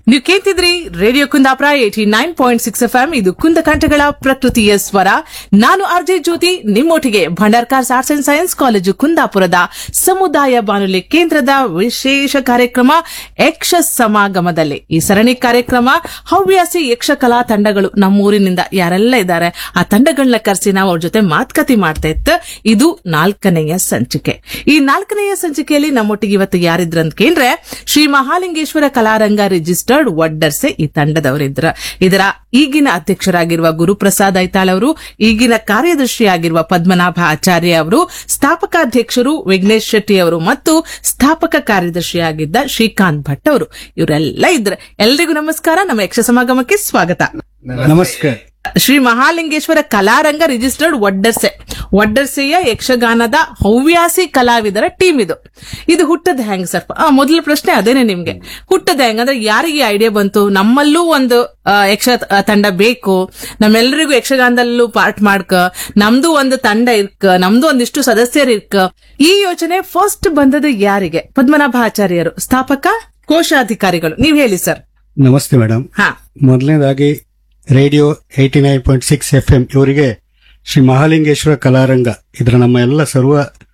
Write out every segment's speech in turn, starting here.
ನೀವು ಕೇಳ್ತಿದ್ರಿ radio Kundapura 89.6 FM. ಇದು ಕುಂದಕಂಠಗಳ ಪ್ರಕೃತಿಯ ಸ್ವರ. ನಾನು RJ Jyothi, ನಿಮ್ಮೊಟ್ಟಿಗೆ Bhandarkars arts and science college ಕುಂದಾಪುರದ ಸಮುದಾಯ ಬಾನುಲಿ ಕೇಂದ್ರದ ವಿಶೇಷ ಕಾರ್ಯಕ್ರಮ ಯಕ್ಷ ಸಮಾಗಮದಲ್ಲಿ. ಈ ಸರಣಿ ಕಾರ್ಯಕ್ರಮ ಹವ್ಯಾಸಿ ಯಕ್ಷ ಕಲಾ ತಂಡಗಳು ನಮ್ಮೂರಿನಿಂದ ಯಾರೆಲ್ಲ ಇದ್ದಾರೆ ಆ ತಂಡಗಳನ್ನ ಕರೆಸಿ ನಾವು ಅವ್ರ ಜೊತೆ ಮಾತುಕತೆ ಮಾಡ್ತಾ ಇತ್ತು. ಇದು 4ನೆಯ ಸಂಚಿಕೆ. ಈ 4ನೆಯ ಸಂಚಿಕೆಯಲ್ಲಿ ನಮ್ಮೊಟ್ಟಿಗೆ ಇವತ್ತು ಯಾರಿದ್ರಂತ ಕೇಂದ್ರೆ ಶ್ರೀ ಮಹಾಲಿಂಗೇಶ್ವರ ಕಲಾರಂಗ ರಿಜಿಸ್ಟರ್ಡ್ ವಡ್ಡರ್ಸೆ ಈ ತಂಡದವರಿದ್ರ. ಇದರ ಈಗಿನ ಅಧ್ಯಕ್ಷರಾಗಿರುವ ಗುರುಪ್ರಸಾದ್ ಐತಾಳ್ ಅವರು, ಈಗಿನ ಕಾರ್ಯದರ್ಶಿಯಾಗಿರುವ ಪದ್ಮನಾಭ ಆಚಾರ್ಯ ಅವರು, ಸ್ಥಾಪಕಾಧ್ಯಕ್ಷರು ವಿಘ್ನೇಶ್ ಶೆಟ್ಟಿ ಅವರು ಮತ್ತು ಸ್ಥಾಪಕ ಕಾರ್ಯದರ್ಶಿಯಾಗಿದ್ದ ಶ್ರೀಕಾಂತ್ ಭಟ್ ಅವರು. ಇವರೆಲ್ಲ ಇದ್ರ. ಎಲ್ರಿಗೂ ನಮಸ್ಕಾರ. ನಮ್ಮ ಯಕ್ಷ ಸಮಾಗಮಕ್ಕೆ ಸ್ವಾಗತ. ನಮಸ್ಕಾರ. ಶ್ರೀ ಮಹಾಲಿಂಗೇಶ್ವರ ಕಲಾರಂಗ ರಿಜಿಸ್ಟರ್ಡ್ ವಡ್ಡರ್ಸೆಯ ಯಕ್ಷಗಾನದ ಹವ್ಯಾಸಿ ಕಲಾವಿದರ ಟೀಮ್ ಇದು ಹುಟ್ಟದ ಹೆಂಗ್ ಸರ್? ಮೊದಲ ಪ್ರಶ್ನೆ ಅದೇನೆ ನಿಮ್ಗೆ. ಹುಟ್ಟದ ಹೆಂಗ್ ಅಂದ್ರೆ ಯಾರಿಗೆ ಐಡಿಯಾ ಬಂತು ನಮ್ಮಲ್ಲೂ ಒಂದು ಯಕ್ಷ ತಂಡ ಬೇಕು, ನಮ್ಮೆಲ್ಲರಿಗೂ ಯಕ್ಷಗಾನದಲ್ಲೂ ಪಾರ್ಟ್ ಮಾಡ್ಕ, ನಮ್ದು ಒಂದು ತಂಡ ಇರ್ಕ, ನಮ್ದು ಒಂದಿಷ್ಟು ಸದಸ್ಯರು ಇರ್ಕ, ಈ ಯೋಚನೆ ಫಸ್ಟ್ ಬಂದದ್ದು ಯಾರಿಗೆ? ಪದ್ಮನಾಭ ಆಚಾರ್ಯರು, ಸ್ಥಾಪಕ ಕೋಶಾಧಿಕಾರಿಗಳು. ನೀವ್ ಹೇಳಿ ಸರ್. ನಮಸ್ತೆ ಮೇಡಮ್. ಮೊದಲನೇದಾಗಿ ರೇಡಿಯೋ 89.6 FM ಇವರಿಗೆ ಶ್ರೀ ಮಹಾಲಿಂಗೇಶ್ವರ ಕಲಾರಂಗ ಇದರ ನಮ್ಮ ಎಲ್ಲ ಸರ್ವ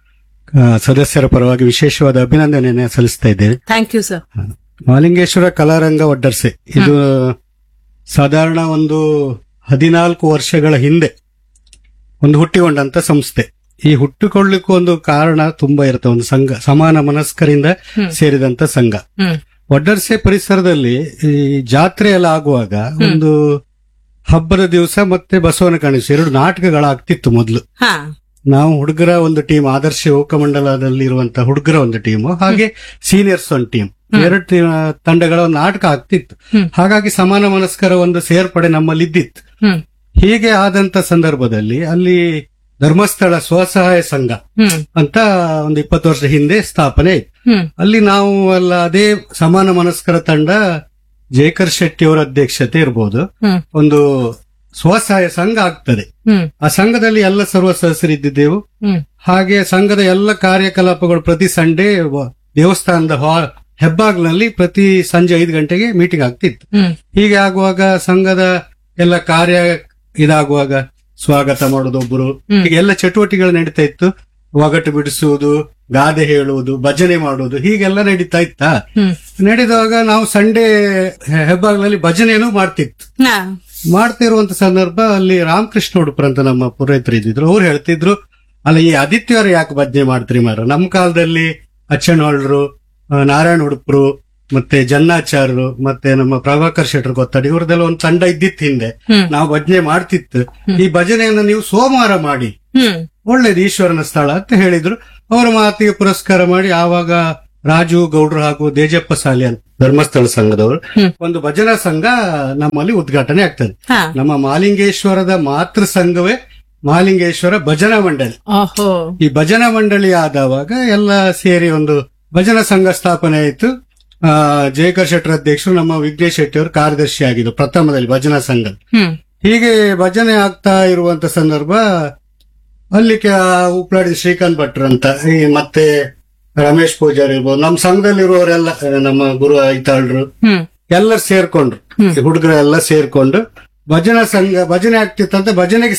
ಸದಸ್ಯರ ಪರವಾಗಿ ವಿಶೇಷವಾದ ಅಭಿನಂದನೆಯನ್ನು ಸಲ್ಲಿಸ್ತಾ ಇದ್ದೇವೆ. Thank you sir. ಮಹಾಲಿಂಗೇಶ್ವರ ಕಲಾರಂಗ ವಡ್ಡರ್ಸೆ ಇದು ಸಾಧಾರಣ ಒಂದು 14 ವರ್ಷಗಳ ಹಿಂದೆ ಒಂದು ಹುಟ್ಟಿಕೊಂಡಂತ ಸಂಸ್ಥೆ. ಈ ಹುಟ್ಟಿಕೊಳ್ಳಿಕ್ಕೂ ಒಂದು ಕಾರಣ ತುಂಬಾ ಇರುತ್ತೆ. ಒಂದು ಸಂಘ, ಸಮಾನ ಮನಸ್ಕರಿಂದ ಸೇರಿದಂತ ಸಂಘ. ವಡ್ಡರ್ಸೆ ಪರಿಸರದಲ್ಲಿ ಈ ಜಾತ್ರೆ ಎಲ್ಲ ಆಗುವಾಗ ಒಂದು ಹಬ್ಬದ ದಿವಸ ಮತ್ತೆ ಬಸವನ ಕಾಣಿಸು 2 ನಾಟಕಗಳಾಗ್ತಿತ್ತು ಮೊದಲು. ನಾವು ಹುಡುಗರ ಒಂದು ಟೀಮ್, ಆದರ್ಶ ಓಕಮಂಡಲದಲ್ಲಿ ಇರುವಂತಹ ಹುಡುಗರ ಒಂದು ಟೀಮ್, ಹಾಗೆ ಸೀನಿಯರ್ಸ್ ಒಂದು ಟೀಮ್, 2 ತಂಡಗಳ ಒಂದು ನಾಟಕ ಆಗ್ತಿತ್ತು. ಹಾಗಾಗಿ ಸಮಾನ ಮನಸ್ಕರ ಒಂದು ಸೇರ್ಪಡೆ ನಮ್ಮಲ್ಲಿ ಇದ್ದಿತ್ತು. ಹೀಗೆ ಆದಂತ ಸಂದರ್ಭದಲ್ಲಿ ಅಲ್ಲಿ ಧರ್ಮಸ್ಥಳ ಸ್ವಸಹಾಯ ಸಂಘ ಅಂತ ಒಂದು 20 ವರ್ಷ ಹಿಂದೆ ಸ್ಥಾಪನೆ ಆಯ್ತು. ಅಲ್ಲಿ ನಾವು ಎಲ್ಲ ಅದೇ ಸಮಾನ ಮನಸ್ಕರ ತಂಡ, ಜೇಕರ್ ಶೆಟ್ಟಿ ಅವರ ಅಧ್ಯಕ್ಷತೆ ಇರಬಹುದು, ಒಂದು ಸ್ವಸಹಾಯ ಸಂಘ ಆಗ್ತದೆ. ಆ ಸಂಘದಲ್ಲಿ ಎಲ್ಲ ಸರ್ವ ಸದಸ್ಯರಿದ್ದಿದ್ದೆವು. ಹಾಗೆ ಸಂಘದ ಎಲ್ಲ ಕಾರ್ಯಕಲಾಪಗಳು ಪ್ರತಿ ಸಂಡೇ ದೇವಸ್ಥಾನದ ಹೆಬ್ಬಾಗ್ನಲ್ಲಿ ಪ್ರತಿ ಸಂಜೆ 5 ಗಂಟೆಗೆ ಮೀಟಿಂಗ್ ಆಗ್ತಿತ್ತು. ಹೀಗೆ ಆಗುವಾಗ ಸಂಘದ ಎಲ್ಲ ಕಾರ್ಯ ಇದಾಗುವಾಗ ಸ್ವಾಗತ ಮಾಡೋದು ಒಬ್ಬರು, ಹೀಗೆ ಎಲ್ಲ ಚಟುವಟಿಕೆಗಳು ನಡೀತಾ ಇತ್ತು. ಒಗಟು ಬಿಡಿಸುವುದು, ಗಾದೆ ಹೇಳುವುದು, ಭಜನೆ ಮಾಡುವುದು, ಹೀಗೆಲ್ಲ ನಡೀತಾ ಇತ್ತ. ನಡೆದಾಗ ನಾವು ಸಂಡೇ ಹೆಬ್ಬಾಗ್ನಲ್ಲಿ ಭಜನೆಯನ್ನು ಮಾಡ್ತಿರುವಂತ ಸಂದರ್ಭ ಅಲ್ಲಿ ರಾಮಕೃಷ್ಣ ಉಡುಪರ್ ಅಂತ ನಮ್ಮ ಪುರೋಹಿತರು ಇದ್ದಿದ್ರು. ಅವ್ರು ಹೇಳ್ತಿದ್ರು, ಅಲ್ಲ ಈ ಆದಿತ್ಯವಾರ ಯಾಕೆ ಭಜನೆ ಮಾಡ್ತೀರಿ ಮಾರ? ನಮ್ಮ ಕಾಲದಲ್ಲಿ ಅಚ್ಚನಹೊಳ್ರು, ನಾರಾಯಣ ಉಡುಪರು, ಮತ್ತೆ ಜನ್ನಾಚಾರ್ಯರು, ಮತ್ತೆ ನಮ್ಮ ಪ್ರಭಾಕರ್ ಶೆಟ್ರು ಗೊತ್ತಾಡಿ, ಇವ್ರದೆಲ್ಲ ಒಂದು ತಂಡ ಇದ್ದಿತ್ತು ಹಿಂದೆ. ನಾವು ಭಜನೆ ಮಾಡ್ತಿತ್ತು. ಈ ಭಜನೆಯನ್ನು ನೀವು ಸೋಮವಾರ ಮಾಡಿ, ಒಳ್ಳೇದು, ಈಶ್ವರನ ಸ್ಥಳ ಅಂತ ಹೇಳಿದ್ರು. ಅವರ ಮಾತಿಗೆ ಪುರಸ್ಕಾರ ಮಾಡಿ ಆವಾಗ ರಾಜು ಗೌಡ್ರು ಹಾಗೂ ದೇಜಪ್ಪ ಸಾಲಿ ಅಂತ ಧರ್ಮಸ್ಥಳ ಸಂಘದವರು ಒಂದು ಭಜನಾ ಸಂಘ ನಮ್ಮಲ್ಲಿ ಉದ್ಘಾಟನೆ ಆಗ್ತದೆ. ನಮ್ಮ ಮಹಾಲಿಂಗೇಶ್ವರದ ಮಾತೃ ಸಂಘವೇ ಮಹಾಲಿಂಗೇಶ್ವರ ಭಜನಾ ಮಂಡಳಿ. ಈ ಭಜನಾ ಮಂಡಳಿ ಆದವಾಗ ಎಲ್ಲ ಸೇರಿ ಒಂದು ಭಜನಾ ಸಂಘ ಸ್ಥಾಪನೆ ಆಯಿತು. ಜಯಕರ್ ಶೆಟ್ಟರ್ ಅಧ್ಯಕ್ಷರು, ನಮ್ಮ ವಿಘ್ನೇಶ್ ಶೆಟ್ಟಿ ಅವರು ಕಾರ್ಯದರ್ಶಿ ಆಗಿದ್ದು ಪ್ರಥಮದಲ್ಲಿ ಭಜನಾ ಸಂಘ. ಹೀಗೆ ಭಜನೆ ಆಗ್ತಾ ಇರುವಂತ ಸಂದರ್ಭ ಅಲ್ಲಿ ಉಪ್ಲಾಡಿದ ಶ್ರೀಕಾಂತ್ ಭಟ್ರು ಅಂತ, ಮತ್ತೆ ರಮೇಶ್ ಪೂಜಾರಿ ಇರ್ಬೋದು, ನಮ್ಮ ಸಂಘದಲ್ಲಿರುವವರೆಲ್ಲ, ನಮ್ಮ ಗುರು ಐತಾಳ್ರು ಎಲ್ಲರೂ ಸೇರ್ಕೊಂಡ್ರು. ಹುಡುಗರೆಲ್ಲ ಸೇರ್ಕೊಂಡು ಭಜನಾ ಸಂಘ ಭಜನೆ ಆಗ್ತಿತ್ತಂತ ಭಜನೆಗೆ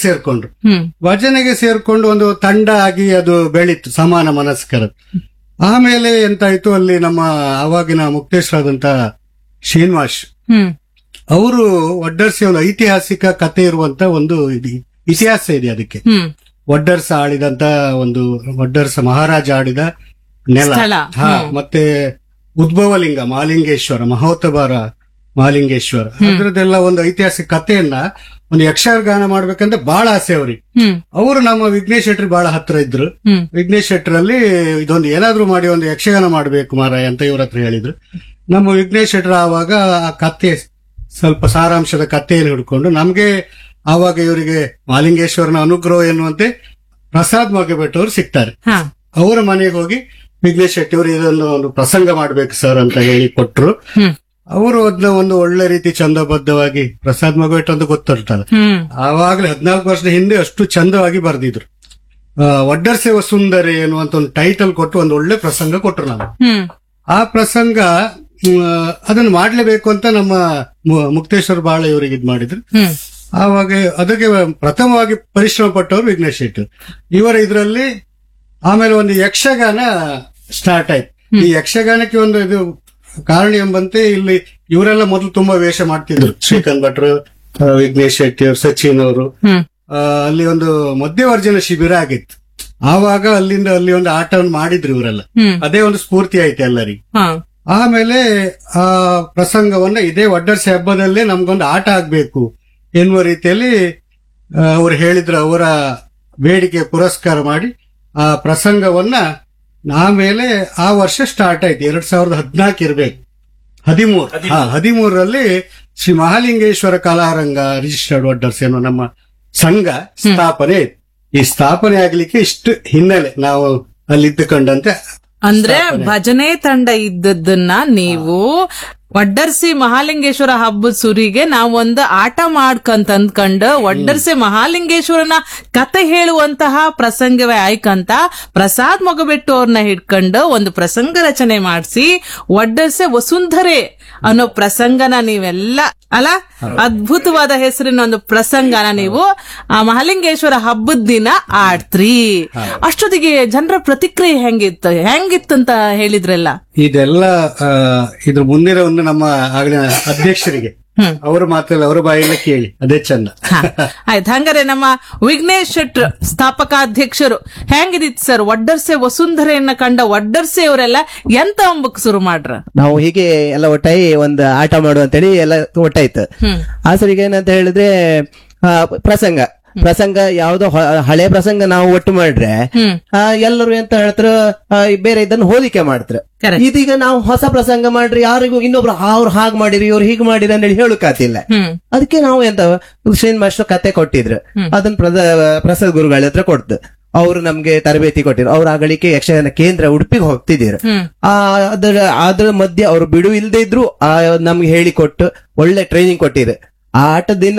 ಸೇರ್ಕೊಂಡು ಒಂದು ತಂಡ ಆಗಿ ಅದು ಬೆಳೀತು, ಸಮಾನ ಮನಸ್ಕರ. ಆಮೇಲೆ ಎಂತಾಯ್ತು, ಅಲ್ಲಿ ನಮ್ಮ ಆವಾಗಿನ ಮುಕ್ತೇಶ್ವರಾದಂತ ಶ್ರೀನಿವಾಸ್ ಅವರು ವಡ್ಡರ್ಸಿ ಒಂದು ಐತಿಹಾಸಿಕ ಕಥೆ ಇರುವಂತ ಒಂದು ಇತಿಹಾಸ ಇದೆ. ಅದಕ್ಕೆ ವಡ್ಡರ್ಸ ಆಳಿದಂತ ಒಂದು ವಡ್ಡರ್ಸ ಮಹಾರಾಜ ಆಡಿದ ನೆಲ, ಮತ್ತೆ ಉದ್ಭವಲಿಂಗ ಮಹಾಲಿಂಗೇಶ್ವರ, ಮಹೋತ್ತಬಾರ ಮಹಾಲಿಂಗೇಶ್ವರ, ಅದರದೆಲ್ಲ ಒಂದು ಐತಿಹಾಸಿಕ ಕಥೆಯನ್ನ ಒಂದು ಯಕ್ಷಗಾನ ಮಾಡ್ಬೇಕಂದ್ರೆ ಬಹಳ ಆಸೆ ಅವ್ರಿಗೆ. ಅವರು ನಮ್ಮ ವಿಘ್ನೇಶ್ ಶೆಟ್ಟಿ ಬಹಳ ಹತ್ರ ಇದ್ರು. ವಿಘ್ನೇಶ್ ಶೆಟ್ಟರಲ್ಲಿ ಇದೊಂದು ಏನಾದ್ರೂ ಮಾಡಿ ಒಂದು ಯಕ್ಷಗಾನ ಮಾಡ್ಬೇಕು ಮಾರಾಯ ಅಂತ ಇವ್ರ ಹತ್ರ ಹೇಳಿದ್ರು. ನಮ್ಮ ವಿಘ್ನೇಶ್ ಶೆಟ್ಟರ್ ಆವಾಗ ಆ ಕಥೆ ಸ್ವಲ್ಪ ಸಾರಾಂಶದ ಕಥೆಯನ್ನು ಹಿಡ್ಕೊಂಡು ನಮ್ಗೆ ಆವಾಗ ಇವರಿಗೆ ಮಹಾಲಿಂಗೇಶ್ವರನ ಅನುಗ್ರಹ ಎನ್ನುವಂತೆ ಪ್ರಸಾದ್ ಮಗಭಟ್ ಅವರು ಸಿಗ್ತಾರೆ. ಅವರ ಮನೆಗೆ ಹೋಗಿ ವಿಘ್ನೇಶ್ ಶೆಟ್ಟಿ ಅವರು ಇದೊಂದು ಒಂದು ಪ್ರಸಂಗ ಮಾಡ್ಬೇಕು ಸರ್ ಅಂತ ಹೇಳಿ ಕೊಟ್ರು. ಅವರು ಅದನ್ನ ಒಂದು ಒಳ್ಳೆ ರೀತಿ ಚಂದಬದ್ಧವಾಗಿ, ಪ್ರಸಾದ್ ಮಗಭಟ್ ಅಂತ ಗೊತ್ತಿರ್ತಲ್ಲ, ಆವಾಗಲೇ 14 ವರ್ಷದ ಹಿಂದೆ ಅಷ್ಟು ಚಂದವಾಗಿ ಬರೆದಿದ್ರು. ವಡ್ಡರ್ಸೆ ಸುಂದರಿ ಎನ್ನುವಂತ ಒಂದು ಟೈಟಲ್ ಕೊಟ್ಟು ಒಂದು ಒಳ್ಳೆ ಪ್ರಸಂಗ ಕೊಟ್ರು. ನಾವು ಆ ಪ್ರಸಂಗ ಅದನ್ನು ಮಾಡ್ಲೇಬೇಕು ಅಂತ ನಮ್ಮ ಮುಕ್ತೇಶ್ವರ ಬಾಳ ಇವರಿಗೆ ಇದ್ ಮಾಡಿದ್ರು. ಆವಾಗ ಅದಕ್ಕೆ ಪ್ರಥಮವಾಗಿ ಪರಿಶ್ರಮ ಪಟ್ಟವರು ವಿಘ್ನೇಶ್ ಶೆಟ್ಟಿ ಇವರ ಇದರಲ್ಲಿ. ಆಮೇಲೆ ಒಂದು ಯಕ್ಷಗಾನ ಸ್ಟಾರ್ಟ್ ಆಯ್ತು. ಈ ಯಕ್ಷಗಾನಕ್ಕೆ ಒಂದು ಇದು ಕಾರಣ ಎಂಬಂತೆ ಇಲ್ಲಿ ಇವರೆಲ್ಲ ಮೊದಲು ತುಂಬಾ ವೇಷ ಮಾಡ್ತಿದ್ರು. ಶ್ರೀಕಾಂತ್ ಭಟ್ರು, ವಿಘ್ನೇಶ್ ಶೆಟ್ಟಿ ಅವರು, ಸಚಿನ್ ಅವರು. ಅಲ್ಲಿ ಒಂದು ಮಧ್ಯವರ್ಜನ ಶಿಬಿರ ಆಗಿತ್ತು. ಆವಾಗ ಅಲ್ಲಿ ಒಂದು ಆಟವನ್ನು ಮಾಡಿದ್ರು ಇವರೆಲ್ಲ. ಅದೇ ಒಂದು ಸ್ಫೂರ್ತಿ ಆಯ್ತು ಎಲ್ಲರಿಗೆ. ಆಮೇಲೆ ಆ ಪ್ರಸಂಗವನ್ನ ಇದೇ ಒಡ್ಡರ್ಸೆ ಹಬ್ಬದಲ್ಲೇ ನಮ್ಗೊಂದು ಆಟ ಆಗ್ಬೇಕು ಎನ್ನುವ ರೀತಿಯಲ್ಲಿ ಅವರು ಹೇಳಿದ್ರು. ಅವರ ಬೇಡಿಕೆ ಪುರಸ್ಕಾರ ಮಾಡಿ ಆ ಪ್ರಸಂಗವನ್ನ ಆಮೇಲೆ ಆ ವರ್ಷ ಸ್ಟಾರ್ಟ್ ಆಯ್ತು. 2014 ಇರ್ಬೇಕು, 13ರಲ್ಲಿ ಶ್ರೀ ಮಹಾಲಿಂಗೇಶ್ವರ ಕಲಾರಂಗ ರಿಜಿಸ್ಟರ್ಡ್ ಒಡ್ಡರ್ಸ್ ಎನ್ನುವ ನಮ್ಮ ಸಂಘ ಸ್ಥಾಪನೆ ಆಯ್ತು. ಈ ಸ್ಥಾಪನೆ ಆಗ್ಲಿಕ್ಕೆ ಇಷ್ಟು ಹಿನ್ನೆಲೆ ನಾವು ಅಲ್ಲಿ ಇದ್ದುಕೊಂಡಂತೆ. ಅಂದ್ರೆ ಭಜನೆ ತಂಡ ಇದ್ದದ್ದನ್ನ ನೀವು ಒಡ್ಡರ್ಸಿ ಮಹಾಲಿಂಗೇಶ್ವರ ಹಬ್ಬದ ಸುರಿಗೆ ನಾವೊಂದು ಆಟ ಮಾಡ್ಕಂತ ಅಂದ್ಕೊಂಡು ಒಡ್ಡರ್ಸಿ ಮಹಾಲಿಂಗೇಶ್ವರನ ಕತೆ ಹೇಳುವಂತಹ ಪ್ರಸಂಗವೇ ಆಯ್ಕಂತ ಪ್ರಸಾದ್ ಮೊಗಬೆಟ್ಟು ಅವ್ರನ್ನ ಹಿಡ್ಕೊಂಡು ಒಂದು ಪ್ರಸಂಗ ರಚನೆ ಮಾಡಿಸಿ ಒಡ್ಡರ್ಸೆ ವಸುಂಧರೆ ಅನ್ನೋ ಪ್ರಸಂಗನ ನೀವೆಲ್ಲ ಅಲ್ಲ, ಅದ್ಭುತವಾದ ಹೆಸರಿನ ಒಂದು ಪ್ರಸಂಗನ ನೀವು ಆ ಮಹಾಲಿಂಗೇಶ್ವರ ಹಬ್ಬದ ದಿನ ಆಡ್ತ್ರಿ. ಅಷ್ಟೊತ್ತಿಗೆ ಜನರ ಪ್ರತಿಕ್ರಿಯೆ ಹೆಂಗಿತ್ತಂತ ಹೇಳಿದ್ರಲ್ಲ. ಇದೆಲ್ಲ ಇದ್ರ ಮುಂದಿನ ಒಂದು ನಮ್ಮ ಆಗಿನ ಅಧ್ಯಕ್ಷರಿಗೆ ಅವರ ಮಾತಲ್ಲ, ಅವರ ಬಾಯಲ್ಲಿ ಕೇಳಿ, ಅದೇ ಚಂದ. ಆಯ್ತು. ಹಂಗಾರೆ ನಮ್ಮ ವಿಘ್ನೇಶ್ ಶೆಟ್ರ್ ಸ್ಥಾಪಕಾಧ್ಯಕ್ಷರು ಹೆಂಗಿದಿತ್ತು ಸರ್? ಒಡ್ಡರ್ಸೆ ವಸುಂಧರೆಯನ್ನ ಕಂಡ ಒಡ್ಡರ್ಸೆ ಅವರೆಲ್ಲ ಎಂತ ಅಂಬಕ್ ಶುರು ಮಾಡ್ರ? ನಾವು ಹೀಗೆ ಎಲ್ಲ ಒಟ್ಟಾಗಿ ಒಂದು ಆಟ ಮಾಡುವ ಅಂತೇಳಿ ಎಲ್ಲ ಒಟ್ಟಾಯ್ತು. ಆ ಸರಿಗೆ ಏನಂತ ಹೇಳಿದ್ರೆ ಪ್ರಸಂಗ ಯಾವ್ದೋ ಹಳೆ ಪ್ರಸಂಗ ನಾವು ಒಟ್ಟು ಮಾಡ್ರೆ ಎಲ್ಲರೂ ಎಂತ ಹೇಳ್ತಾರ, ಬೇರೆ ಇದನ್ನು ಹೋಲಿಕೆ ಮಾಡ್ತಾರೆ. ಇದೀಗ ನಾವು ಹೊಸ ಪ್ರಸಂಗ ಮಾಡ್ರಿ, ಯಾರಿಗೂ ಇನ್ನೊಬ್ರು ಅವ್ರು ಹಾಗ್ ಮಾಡಿರಿ ಇವ್ರು ಹೀಗ್ ಮಾಡಿರಿ ಅಂತೇಳಿ ಹೇಳಕ್ಕಾತಿಲ್ಲ. ಅದಕ್ಕೆ ನಾವು ಎಂತ ಶ್ರೀನ್ ಮಾಸ್ಟರ್ ಕತೆ ಕೊಟ್ಟಿದ್ರು, ಅದನ್ನ ಪ್ರಸಾದ್ ಗುರುಗಳ ಹತ್ರ ಕೊಡ್ತು. ಅವ್ರು ನಮ್ಗೆ ತರಬೇತಿ ಕೊಟ್ಟಿರು. ಅವ್ರ ಆಗಳಿಕೆ ಯಕ್ಷಗಾನ ಕೇಂದ್ರ ಉಡುಪಿಗೆ ಹೋಗ್ತಿದ್ದೀರು. ಅದ್ರ ಮಧ್ಯೆ ಅವ್ರು ಬಿಡು ಇಲ್ದೇ ಇದ್ರು ನಮ್ಗೆ ಹೇಳಿಕೊಟ್ಟು ಒಳ್ಳೆ ಟ್ರೈನಿಂಗ್ ಕೊಟ್ಟಿರು. ಆ ಆಟದ ದಿನ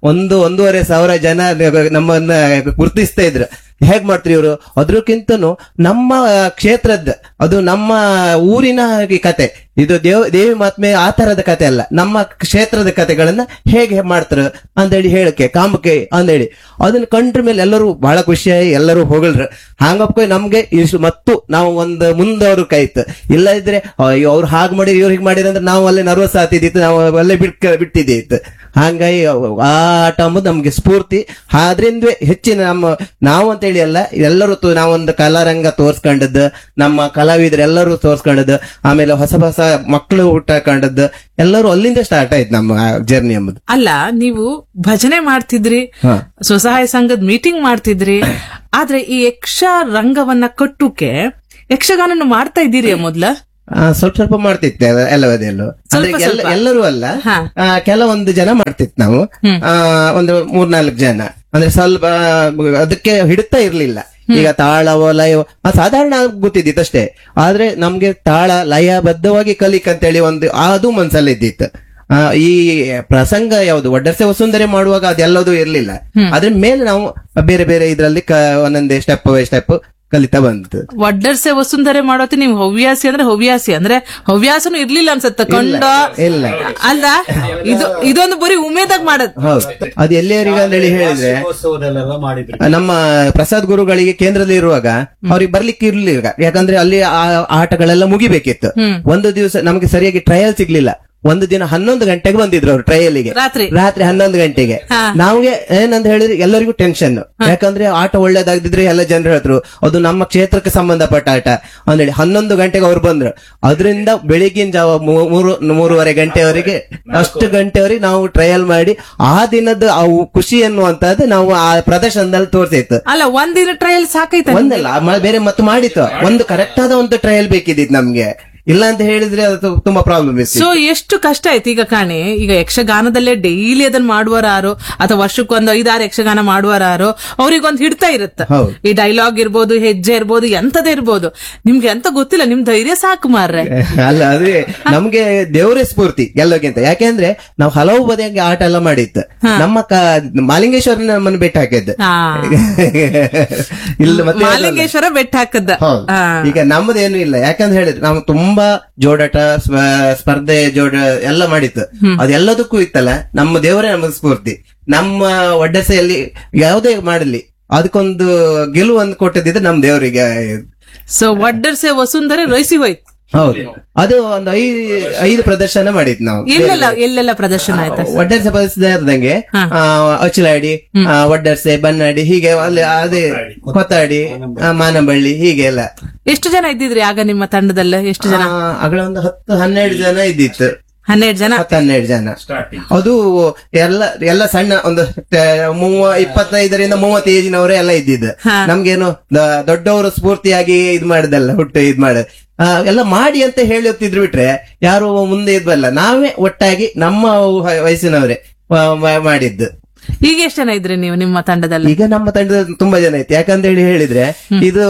1,500 ಜನ ನಮ್ಮನ್ನ ಗುರುತಿಸ್ತಾ ಇದ್ರು. ಹೇಗ್ ಮಾಡ್ತೀರಿ ಇವರು? ಅದ್ರಕ್ಕಿಂತನೂ ನಮ್ಮ ಕ್ಷೇತ್ರದ, ಅದು ನಮ್ಮ ಊರಿನ ಕತೆ, ಇದು ದೇವಿ ಮಹಾತ್ಮೆ ಆ ತರದ ಕತೆ ಅಲ್ಲ, ನಮ್ಮ ಕ್ಷೇತ್ರದ ಕತೆಗಳನ್ನ ಹೇಗೆ ಮಾಡ್ತಾರ ಅಂತೇಳಿ ಹೇಳಕ್ಕೆ ಕಾಮಕ್ಕೆ ಅಂದೇಳಿ ಅದನ್ನ ಕಂಡ್ರ ಮೇಲೆ ಎಲ್ಲರೂ ಬಹಳ ಖುಷಿಯಾಗಿ ಎಲ್ಲರೂ ಹೋಗಲ್ರ. ಹಂಗಪ್ಪ ನಮ್ಗೆ ಇಷ್ಟು ಮತ್ತು ನಾವು ಒಂದು ಮುಂದವ್ರು ಕಾಯ್ತು. ಇಲ್ಲ ಇದ್ರೆ ಅವ್ರು ಹಾಗೆ ಮಾಡಿರಿ ಇವ್ರು ಹೀಗೆ ಮಾಡಿರಿ ಅಂದ್ರೆ ನಾವು ಅಲ್ಲೇ ನರ್ವಸ್ ಆಗ್ತಿದ್ದಿತ್ತು, ನಾವು ಅಲ್ಲೇ ಬಿಟ್ಟಿದ್ದಿತ್ತು. ಹಂಗಾಗಿ ಆ ಆಟ ಅಂಬುದು ನಮ್ಗೆ ಸ್ಫೂರ್ತಿ. ಆದ್ರಿಂದ ಹೆಚ್ಚಿನ ನಾವು ಅಂತೇಳಿ ಅಲ್ಲ, ಎಲ್ಲರೂ ನಾವೊಂದು ಕಲಾರಂಗ ತೋರ್ಸ್ಕೊಂಡದ್ದು, ನಮ್ಮ ಕಲಾವಿದ್ರು ಎಲ್ಲರೂ ತೋರ್ಸ್ಕೊಂಡದ್ದು, ಆಮೇಲೆ ಹೊಸ ಹೊಸ ಮಕ್ಕಳು ಊಟ ಕಂಡದ್ದು ಎಲ್ಲರೂ ಅಲ್ಲಿಂದ ಸ್ಟಾರ್ಟ್ ಆಯ್ತು ನಮ್ಮ ಜರ್ನಿ ಎಂಬುದು. ಅಲ್ಲ, ನೀವು ಭಜನೆ ಮಾಡ್ತಿದ್ರಿ, ಸ್ವಸಹಾಯ ಸಂಘದ ಮೀಟಿಂಗ್ ಮಾಡ್ತಿದ್ರಿ, ಆದ್ರೆ ಈ ಯಕ್ಷ ರಂಗವನ್ನ ಕಟ್ಟುಕೆ ಯಕ್ಷಗಾನ ಮಾಡ್ತಾ ಇದ್ದೀರಿ ಮೊದ್ಲ? ಸ್ವಲ್ಪ ಮಾಡ್ತಿತ್ತು ಎಲ್ಲವದೆಲ್ಲೂ, ಅಂದ್ರೆ ಎಲ್ಲರೂ ಅಲ್ಲ, ಕೆಲವೊಂದು ಜನ ಮಾಡ್ತಿತ್ತು ನಾವು. ಒಂದು 3-4 ಜನ, ಅಂದ್ರೆ ಸ್ವಲ್ಪ ಅದಕ್ಕೆ ಹಿಡಿತಾ ಇರ್ಲಿಲ್ಲ. ಈಗ ತಾಳವೋ ಲಯವೋ ಸಾಧಾರಣ ಗೊತ್ತಿದ್ದಿತ್ತು ಅಷ್ಟೇ. ಆದ್ರೆ ನಮ್ಗೆ ತಾಳ ಲಯ ಬದ್ಧವಾಗಿ ಕಲಿಕಂತೇಳಿ ಒಂದು ಅದು ಮನ್ಸಲ್ಲಿ ಇದ್ದಿತ್ತು. ಈ ಪ್ರಸಂಗ ಯಾವ್ದು ಒಡ್ಡರ್ಸೆ ವಸುಂಧರೆ ಮಾಡುವಾಗ ಅದೆಲ್ಲದೂ ಇರ್ಲಿಲ್ಲ. ಅದ್ರ ಮೇಲೆ ನಾವು ಬೇರೆ ಬೇರೆ ಇದ್ರಲ್ಲಿ ಒಂದೊಂದೇ ಸ್ಟೆಪ್ ಬೈ ಸ್ಟೆಪ್ ಕಲಿತಾ ಬಂತು. ಒಡ್ಡರ್ಸೆ ವಸುಂಧರೆ ಮಾಡೋತಿ ನೀವು ಹವ್ಯಾಸಿ ಅಂದ್ರೆ ಹವ್ಯಾಸನು ಇರ್ಲಿಲ್ಲ ಅನ್ಸತ್ತ ಕಂಡ ಇಲ್ಲ ಅಲ್ಲ, ಇದೊಂದು ಬರೀ ಉಮೇದಾಗ ಮಾಡದ್. ಹೌದು, ಅದು ಎಲ್ಲಿಯವರಿಗೆ ಅಂತೇಳಿ ಹೇಳಿದ್ರೆ ನಮ್ಮ ಪ್ರಸಾದ್ ಗುರುಗಳಿಗೆ ಕೇಂದ್ರದಲ್ಲಿ ಇರುವಾಗ ಅವ್ರಿಗೆ ಬರ್ಲಿಕ್ಕೆ ಇರ್ಲಿಲ್ಲ. ಯಾಕಂದ್ರೆ ಅಲ್ಲಿ ಆಟಗಳೆಲ್ಲ ಮುಗಿಬೇಕಿತ್ತು. ಒಂದು ದಿವಸ ನಮಗೆ ಸರಿಯಾಗಿ ಟ್ರಯಲ್ ಸಿಗ್ಲಿಲ್ಲ. ಒಂದು ದಿನ 11 ಗಂಟೆಗೆ ಬಂದಿದ್ರು ಅವ್ರು ಟ್ರಯಲ್ಗೆ, ರಾತ್ರಿ 11 ಗಂಟೆಗೆ. ನಮ್ಗೆ ಏನಂತ ಹೇಳಿದ್ರೆ ಎಲ್ಲರಿಗೂ ಟೆನ್ಷನ್. ಯಾಕಂದ್ರೆ ಆಟ ಒಳ್ಳೇದಾಗ್ದಿದ್ರೆ ಎಲ್ಲ ಜನರು ಹೇಳಿದ್ರು ಅದು ನಮ್ಮ ಕ್ಷೇತ್ರಕ್ಕೆ ಸಂಬಂಧಪಟ್ಟ ಆಟ ಅಂದೇಳಿ 11 ಗಂಟೆಗೆ ಅವ್ರು ಬಂದ್ರು. ಅದರಿಂದ ಬೆಳಿಗಿನ ಜಾವ 3-3:30 ಗಂಟೆವರೆಗೆ ಅಷ್ಟು ಗಂಟೆವರೆಗೆ ನಾವು ಟ್ರಯಲ್ ಮಾಡಿ ಆ ದಿನದ ಆ ಖುಷಿ ಅನ್ನುವಂತದ್ದು ನಾವು ಆ ಪ್ರದರ್ಶನದಲ್ಲಿ ತೋರ್ಸಿತ್ತು. ಅಲ್ಲ, ಒಂದಿನ ಟ್ರಯಲ್ ಸಾಕೈತೆ? ಒಂದಲ್ಲ, ಬೇರೆ ಮತ್ತೆ ಮಾಡಿತ್ತು. ಒಂದು ಕರೆಕ್ಟ್ ಆದ ಒಂದು ಟ್ರಯಲ್ ಬೇಕಿದ್ದಿತ್ತು ನಮ್ಗೆ. ಇಲ್ಲ ಅಂತ ಹೇಳಿದ್ರೆ ಅದು ತುಂಬಾ ಪ್ರಾಬ್ಲಮ್ ಇತ್ತು. ಸೊ ಎಷ್ಟು ಕಷ್ಟ ಆಯ್ತು. ಈಗ ಕಾಣಿ, ಈಗ ಯಕ್ಷಗಾನದಲ್ಲೇ ಡೈಲಿ ಅದನ್ನ ಮಾಡುವರಾರು ಅಥವಾ ವರ್ಷಕ್ಕೊಂದು 5-6 ಯಕ್ಷಗಾನ ಮಾಡುವರಾರು ಅವ್ರಿಗೊಂದು ಹಿಡ್ತಾ ಇರುತ್ತೆ. ಈ ಡೈಲಾಗ್ ಇರ್ಬೋದು, ಹೆಜ್ಜೆ ಇರ್ಬೋದು, ಎಂತದೇ ಇರ್ಬೋದು. ನಿಮ್ಗೆ ಎಂತ ಗೊತ್ತಿಲ್ಲ, ನಿಮ್ ಧೈರ್ಯ ಸಾಕು ಮಾರ್ರೆ. ಅಲ್ಲ, ಅದೇ ನಮ್ಗೆ ದೇವರೇ ಸ್ಫೂರ್ತಿ ಎಲ್ಲಕ್ಕಿಂತ. ಯಾಕೆಂದ್ರೆ ನಾವು ಹಲವು ಬದಿಯಾಗಿ ಆಟ ಎಲ್ಲ ಮಾಡಿತ್ತು. ನಮ್ಮ ಮಾಲಿಂಗೇಶ್ವರ ನಮ್ಮನ್ನು ಬೆಟ್ಟ ಹಾಕಿದ್ದು, ಇಲ್ಲ ಮಾಲಿಂಗೇಶ್ವರ ಬೆಟ್ಟ ಹಾಕದ್ದ. ಈಗ ನಮ್ಮದೇನು ಇಲ್ಲ. ಯಾಕಂದ್ರೆ ಹೇಳಿದ್ರೆ ನಾವು ತುಂಬಾ ತುಂಬಾ ಜೋಡಾಟ ಸ್ಪರ್ಧೆ ಎಲ್ಲ ಮಾಡಿತ್ತು. ಅದೆಲ್ಲದಕ್ಕೂ ಇತ್ತಲ್ಲ ನಮ್ಮ ದೇವರೇ ನಮಗೆ ಸ್ಫೂರ್ತಿ. ನಮ್ಮ ಒಡ್ಡಸೆಯಲ್ಲಿ ಯಾವುದೇ ಮಾಡಲಿ ಅದಕ್ಕೊಂದು ಗೆಲುವನ್ನು ಕೊಟ್ಟದಿದ್ರೆ ನಮ್ ದೇವರಿಗೆ. ಸೊ ಒಡ್ಡರ್ಸೆ ವಸುಂಧರೆ ರೈಸಿ ಹೋಯ್ತು. ಹೌದು, ಅದು ಒಂದು 5 ಪ್ರದರ್ಶನ ಮಾಡಿದ್ ನಾವು. ಎಲ್ಲೆಲ್ಲ ಪ್ರದರ್ಶನ ಆಯ್ತಾ? ಒಡ್ಡರ್ಸೆ ಪ್ರದರ್ಶನದಂಗೆ ಅಚ್ಚಲಾಡಿ, ಒಡ್ಡರ್ಸೆ, ಬನ್ನಾಡಿ, ಹೀಗೆ ಅಲ್ಲಿ ಅದೇ ಕೊತ್ತಾಡಿ, ಮಾನಬಳ್ಳಿ, ಹೀಗೆ ಎಲ್ಲ. ಎಷ್ಟು ಜನ ಇದ್ದಿದ್ರಿ ಆಗ ನಿಮ್ಮ ತಂಡದಲ್ಲಿ? ಎಷ್ಟು ಜನ? ಆಗ ಒಂದು 10-12 ಜನ ಇದ್ದಿತ್ತು. 12 ಜನ. ಅದು ಎಲ್ಲ ಸಣ್ಣ ಒಂದು 25ರಿಂದ 30 ಏಜಿನವರೇ ಎಲ್ಲ ಇದ್ದಿದ್ದು. ನಮ್ಗೇನು ದೊಡ್ಡವರು ಸ್ಫೂರ್ತಿಯಾಗಿ ಇದ್ ಮಾಡಿದಲ್ಲ, ಇದ್ ಮಾಡ ಎಲ್ಲ ಮಾಡಿ ಅಂತ ಹೇಳುತ್ತಿದ್ರು ಬಿಟ್ರೆ ಯಾರು ಮುಂದೆ ಇದ್ವಲ್ಲ, ನಾವೇ ಒಟ್ಟಾಗಿ ನಮ್ಮ ವಯಸ್ಸಿನವರೇ ಮಾಡಿದ್ದು. ಈಗ ಎಷ್ಟು ಜನ ಇದ್ರಿ ನೀವು ನಿಮ್ಮ ತಂಡದಲ್ಲಿ? ಈಗ ನಮ್ಮ ತಂಡದಲ್ಲಿ ತುಂಬಾ ಜನ ಐತಿ. ಯಾಕಂತ ಹೇಳಿದ್ರೆ ಇದು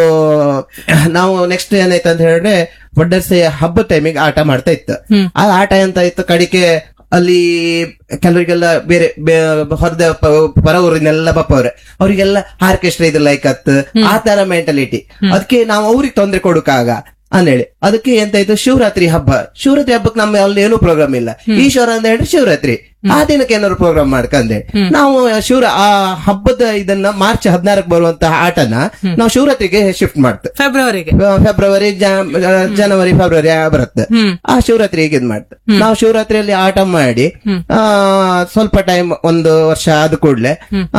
ನಾವು ನೆಕ್ಸ್ಟ್ ಏನಾಯ್ತು ಅಂತ ಹೇಳಿದ್ರೆ ಒಡ್ಡರ್ಸೆಯ ಹಬ್ಬದ ಟೈಮಿಗೆ ಆಟ ಮಾಡ್ತಾ ಇತ್ತು. ಆ ಆಟ ಎಂತ ಇತ್ತು, ಕಡಿಕೆ ಅಲ್ಲಿ ಕೆಲವರಿಗೆಲ್ಲ ಬೇರೆ ಹೊರದ ಪರ ಊರಿನೆಲ್ಲ ಬಪ್ಪವ್ರೆ, ಅವರಿಗೆಲ್ಲ ಆರ್ಕೆಸ್ಟ್ರಾ ಇದು ಲೈಕ್ ಆ ತರ ಮೆಂಟಾಲಿಟಿ. ಅದಕ್ಕೆ ನಾವು ಅವ್ರಿಗೆ ತೊಂದರೆ ಕೊಡಕಾಗ ಅಂದೇಳಿ ಅದಕ್ಕೆ ಎಂತಾಯ್ತು, ಶಿವರಾತ್ರಿ ಹಬ್ಬಕ್ಕೆ ನಮ್ಮ ಅಲ್ಲಿ ಏನೂ ಪ್ರೋಗ್ರಾಮ್ ಇಲ್ಲ. ಈಶ್ವರ ಅಂತ ಹೇಳಿದ್ರೆ ಶಿವರಾತ್ರಿ, ಆ ದಿನಕ್ಕೆ ಏನಾದ್ರು ಪ್ರೋಗ್ರಾಮ್ ಮಾಡ್ಕಂದೆ ನಾವು ಆ ಹಬ್ಬದ ಇದನ್ನ ಮಾರ್ಚ್ 16ಕ್ಕೆ ಬರುವಂತಹ ಆಟನ ನಾವು ಶಿವರಾತ್ರಿಗೆ ಶಿಫ್ಟ್ ಮಾಡ್ತೇವೆ. ಫೆಬ್ರವರಿ ಜನವರಿ ಫೆಬ್ರವರಿ ಬರುತ್ತೆ. ಆ ಶಿವರಾತ್ರಿಗೆ ಇದ್ ಮಾಡ್ತೇವೆ ನಾವು. ಶಿವರಾತ್ರಿಯಲ್ಲಿ ಆಟ ಮಾಡಿ ಸ್ವಲ್ಪ ಟೈಮ್, ಒಂದು ವರ್ಷ ಆದ ಕೂಡ್ಲೆ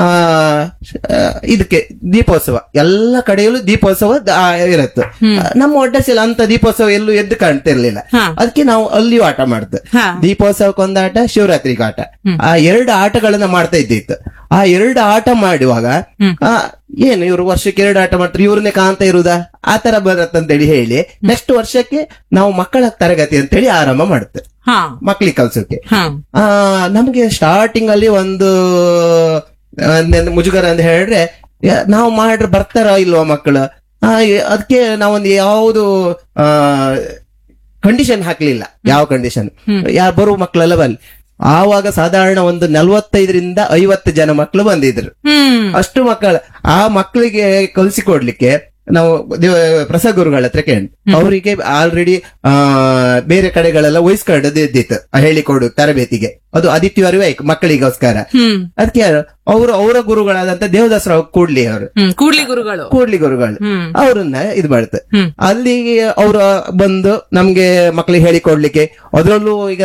ಇದಕ್ಕೆ ದೀಪೋತ್ಸವ, ಎಲ್ಲ ಕಡೆಯಲ್ಲೂ ದೀಪೋತ್ಸವ ಇರುತ್ತೆ. ನಮ್ಮ ಒಡ್ಡಸಿಲ್ಲ ಅಂತ ದೀಪೋತ್ಸವ ಎಲ್ಲೂ ಎದ್ದು ಕಾಣ್ತಿರ್ಲಿಲ್ಲ. ಅದಕ್ಕೆ ನಾವು ಅಲ್ಲಿಯೂ ಆಟ ಮಾಡ್ತೇವೆ. ದೀಪೋತ್ಸವಕ್ಕೊಂದು ಆಟ, ಶಿವರಾತ್ರಿಗೆ ಆಟ, ಆ 2 ಆಟಗಳನ್ನ ಮಾಡ್ತಾ ಇದ್ದಿತ್ತು. ಆ 2 ಆಟ ಮಾಡುವಾಗ ಏನು ಇವರು ವರ್ಷಕ್ಕೆ 2 ಆಟ ಮಾಡ್ತಾರೆ, ಇವ್ರನ್ನೇ ಕಾಣ್ತಾ ಇರುವುದಾ ಆ ತರ ಬರತ್ತಂತೇಳಿ ಹೇಳಿ ನೆಕ್ಸ್ಟ್ ವರ್ಷಕ್ಕೆ ನಾವು ಮಕ್ಕಳ ತರಗತಿ ಅಂತೇಳಿ ಆರಂಭ ಮಾಡುತ್ತೆ, ಮಕ್ಳಿಗೆ ಕಲ್ಸೋಕೆ. ನಮ್ಗೆ ಸ್ಟಾರ್ಟಿಂಗ್ ಅಲ್ಲಿ ಒಂದು ಮುಜುಗರ ಅಂತ ಹೇಳಿದ್ರೆ, ನಾವು ಮಾಡ್ರೆ ಬರ್ತಾರ ಇಲ್ವಾ ಮಕ್ಕಳು, ಅದಕ್ಕೆ ನಾವೊಂದು ಯಾವುದು ಕಂಡೀಷನ್ ಹಾಕ್ಲಿಲ್ಲ. ಯಾವ ಕಂಡೀಷನ್, ಯಾರು ಬರುವ ಮಕ್ಕಳೆಲ್ಲ ಬಲ್ಲಿ. ಆವಾಗ ಸಾಧಾರಣ ಒಂದು 45ರಿಂದ 50 ಜನ ಮಕ್ಕಳು ಬಂದಿದ್ರು. ಅಷ್ಟು ಮಕ್ಕಳು, ಆ ಮಕ್ಕಳಿಗೆ ಕಲಿಸಿಕೊಡ್ಲಿಕ್ಕೆ ನಾವು ಪ್ರಸಾದ್ ಗುರುಗಳ ಹತ್ರ ಕೇಳಿ ಅವರಿಗೆ ಆಲ್ರೆಡಿ ಬೇರೆ ಕಡೆಗಳೆಲ್ಲ ವಹಿಸ್ಕೊಂಡದ್ದು ಇದ್ದಿತ್ತು ಹೇಳಿಕೊಡು ತರಬೇತಿಗೆ. ಅದು ಆದಿತ್ಯವಾರವೇ ಮಕ್ಕಳಿಗೋಸ್ಕರ. ಅದಕ್ಕೆ ಅವರ ಗುರುಗಳಾದಂತ ದೇವದಾಸರಾವ್ ಕೂಡ್ಲಿ ಗುರುಗಳು ಅವ್ರನ್ನ ಇದ್ ಮಾಡುತ್ತೆ. ಅಲ್ಲಿಗೆ ಅವ್ರ ಬಂದು ನಮ್ಗೆ ಮಕ್ಕಳಿಗೆ ಹೇಳಿಕೊಡ್ಲಿಕ್ಕೆ, ಅದ್ರಲ್ಲೂ ಈಗ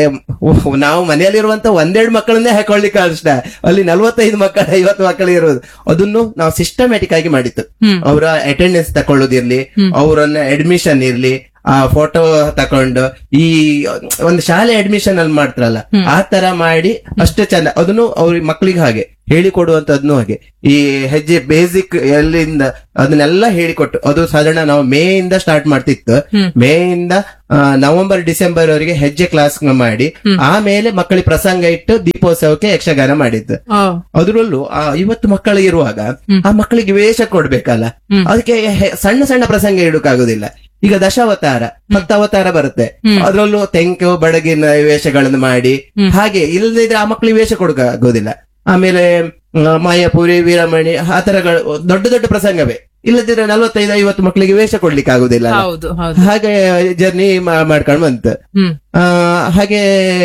ನಾವು ಮನೆಯಲ್ಲಿರುವಂತ 1-2 ಮಕ್ಕಳನ್ನೇ ಹಾಕೊಳ್ಲಿಕ್ಕೆ ಅಷ್ಟ, ಅಲ್ಲಿ 45 ಮಕ್ಕಳು 50 ಮಕ್ಕಳು ಇರೋದು. ಅದನ್ನು ನಾವು ಸಿಸ್ಟಮ್ಯಾಟಿಕ್ ಆಗಿ ಮಾಡಿತ್ತು. ಅವರ ಅಟೆಂಡೆನ್ಸ್ ತಕೊಳ್ಳೋದಿರ್ಲಿ, ಅವರನ್ನ ಅಡ್ಮಿಷನ್ ಇರ್ಲಿ, ಆ ಫೋಟೋ ತಕೊಂಡು ಈ ಒಂದು ಶಾಲೆ ಅಡ್ಮಿಷನ್ ಅಲ್ಲಿ ಮಾಡ್ತಾರಲ್ಲ ಆ ತರ ಮಾಡಿ ಅಷ್ಟು ಚೆಂದ. ಅದನ್ನು ಅವ್ರ ಮಕ್ಕಳಿಗೆ ಹಾಗೆ ಹೇಳಿಕೊಡುವಂತದ್ನು ಹಾಗೆ, ಈ ಹೆಜ್ಜೆ ಬೇಸಿಕ್ ಎಲ್ಲಿಂದ ಅದನ್ನೆಲ್ಲ ಹೇಳಿಕೊಟ್ಟು. ಅದು ಸಾಧಾರಣ ನಾವು ಮೇ ಇಂದ ಸ್ಟಾರ್ಟ್ ಮಾಡ್ತಿತ್ತು. ಮೇ ಇಂದ ನವೆಂಬರ್ ಡಿಸೆಂಬರ್ ವರೆಗೆ ಹೆಜ್ಜೆ ಕ್ಲಾಸ್ ಮಾಡಿ, ಆಮೇಲೆ ಮಕ್ಕಳಿಗೆ ಪ್ರಸಂಗ ಇಟ್ಟು ದೀಪೋತ್ಸವಕ್ಕೆ ಯಕ್ಷಗಾನ ಮಾಡಿದ್ದು. ಅದರಲ್ಲೂ 50 ಮಕ್ಕಳು ಇರುವಾಗ ಆ ಮಕ್ಕಳಿಗೆ ವೇಷ ಕೊಡ್ಬೇಕಲ್ಲ, ಅದಕ್ಕೆ ಸಣ್ಣ ಸಣ್ಣ ಪ್ರಸಂಗ ಇಡೋಕ್ಕಾಗುದಿಲ್ಲ. ಈಗ ದಶಾವತಾರ 10 ಅವತಾರ ಬರುತ್ತೆ, ಅದ್ರಲ್ಲೂ ತೆಂಕು ಬಡಗಿನ ವೇಷಗಳನ್ನು ಮಾಡಿ, ಹಾಗೆ ಇಲ್ಲದಿದ್ರೆ ಆ ಮಕ್ಕಳಿಗೆ ವೇಷ ಕೊಡೋಕ್ಕಾಗೋದಿಲ್ಲ. ಆಮೇಲೆ ಮಾಯಾಪುರಿ, ವೀರಮಣಿ ಆ ತರಗಳು ದೊಡ್ಡ ದೊಡ್ಡ ಪ್ರಸಂಗವೇ. ಇಲ್ಲದಿದ್ರೆ 45-50 ಮಕ್ಕಳಿಗೆ ವೇಷ ಕೊಡ್ಲಿಕ್ಕೆ ಆಗುದಿಲ್ಲ. ಹಾಗೆ ಜರ್ನಿ ಮಾಡ್ಕೊಂಡು ಬಂತು. ಹಾಗೆ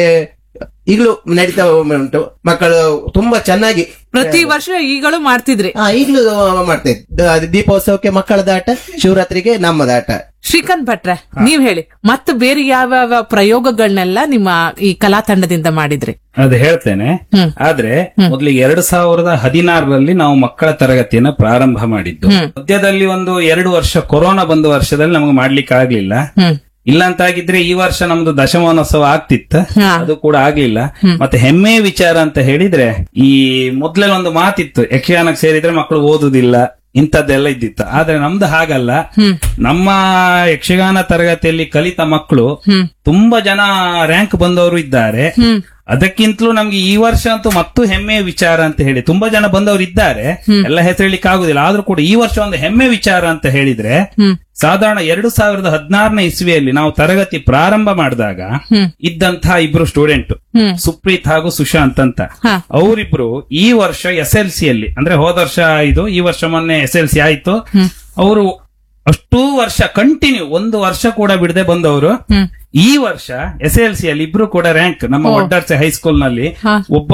ಈಗಲೂ ನಡೀತಾ ಉಂಟು. ಮಕ್ಕಳು ತುಂಬಾ ಚೆನ್ನಾಗಿ ಪ್ರತಿ ವರ್ಷ ಈಗಲೂ ಮಾಡ್ತಿದ್ರಿ? ಈಗಲೂ ಮಾಡ್ತಿದ್ವಿ. ದೀಪೋತ್ಸವಕ್ಕೆ ಮಕ್ಕಳದಾಟ, ಶಿವರಾತ್ರಿಗೆ ನಮ್ಮದಾಟ. ಶ್ರೀಕಾಂತ್ ಭಟ್ರೆ, ನೀವ್ ಹೇಳಿ, ಮತ್ತೆ ಬೇರೆ ಯಾವ ಪ್ರಯೋಗಗಳನ್ನೆಲ್ಲ ನಿಮ್ಮ ಈ ಕಲಾ ತಂಡದಿಂದ ಮಾಡಿದ್ರಿ? ಅದು ಹೇಳ್ತೇನೆ. ಆದ್ರೆ ಮೊದಲಿಗೆ 2016ರಲ್ಲಿ ನಾವು ಮಕ್ಕಳ ತರಗತಿಯನ್ನ ಪ್ರಾರಂಭ ಮಾಡಿದ್ದು. ಮಧ್ಯದಲ್ಲಿ ಒಂದು 2 ವರ್ಷ ಕೊರೋನಾ ಬಂದ ವರ್ಷದಲ್ಲಿ ನಮಗೆ ಮಾಡ್ಲಿಕ್ಕೆ ಆಗ್ಲಿಲ್ಲ. ಇಲ್ಲ ಅಂತಾಗಿದ್ರೆ ಈ ವರ್ಷ ನಮ್ದು ದಶಮಾನೋತ್ಸವ ಆಗ್ತಿತ್ತು, ಅದು ಕೂಡ ಆಗ್ಲಿಲ್ಲ. ಮತ್ತೆ ಹೆಮ್ಮೆ ವಿಚಾರ ಅಂತ ಹೇಳಿದ್ರೆ, ಈ ಮೊದ್ಲೆಲ್ಲ ಒಂದು ಮಾತಿತ್ತು, ಯಕ್ಷಗಾನಕ್ಕೆ ಸೇರಿದ್ರೆ ಮಕ್ಕಳು ಓದುದಿಲ್ಲ, ಇಂಥದ್ದೆಲ್ಲ ಇದ್ದಿತ್ತು. ಆದ್ರೆ ನಮ್ದು ಹಾಗಲ್ಲ. ನಮ್ಮ ಯಕ್ಷಗಾನ ತರಗತಿಯಲ್ಲಿ ಕಲಿತ ಮಕ್ಕಳು ತುಂಬಾ ಜನ ರ್ಯಾಂಕ್ ಬಂದವರು ಇದ್ದಾರೆ. ಅದಕ್ಕಿಂತಲೂ ನಮ್ಗೆ ಈ ವರ್ಷ ಅಂತೂ ಮತ್ತು ಹೆಮ್ಮೆಯ ವಿಚಾರ ಅಂತ ಹೇಳಿ ತುಂಬಾ ಜನ ಬಂದವರು ಇದ್ದಾರೆ, ಎಲ್ಲ ಹೆಸರಿಲಿಕ್ಕೆ ಆಗುದಿಲ್ಲ. ಆದ್ರೂ ಕೂಡ ಈ ವರ್ಷ ಒಂದು ಹೆಮ್ಮೆ ವಿಚಾರ ಅಂತ ಹೇಳಿದ್ರೆ, ಸಾಧಾರಣ 2016ನೇ ಇಸ್ವಿಯಲ್ಲಿ ನಾವು ತರಗತಿ ಪ್ರಾರಂಭ ಮಾಡಿದಾಗ ಇದ್ದಂತಹ 2 ಸ್ಟೂಡೆಂಟ್, ಸುಪ್ರೀತ್ ಹಾಗೂ ಸುಶಾಂತ್ ಅಂತ, ಅವರಿಬ್ರು ಈ ವರ್ಷ SLC ಯಲ್ಲಿ, ಅಂದ್ರೆ ಹೋದ ವರ್ಷ ಇದು, ಈ ವರ್ಷ ಮೊನ್ನೆ SLC ಆಯ್ತು. ಅವರು ಅಷ್ಟೂ ವರ್ಷ ಕಂಟಿನ್ಯೂ ಒಂದು ವರ್ಷ ಕೂಡ ಬಿಡದೆ ಬಂದವರು ಈ ವರ್ಷ SSLC ಅಲ್ಲಿ ಇಬ್ರು ಕೂಡ ರ್ಯಾಂಕ್ ನಮ್ಮ ಒಡ್ಡರ್ಸೆ ಹೈಸ್ಕೂಲ್ ನಲ್ಲಿ ಒಬ್ಬ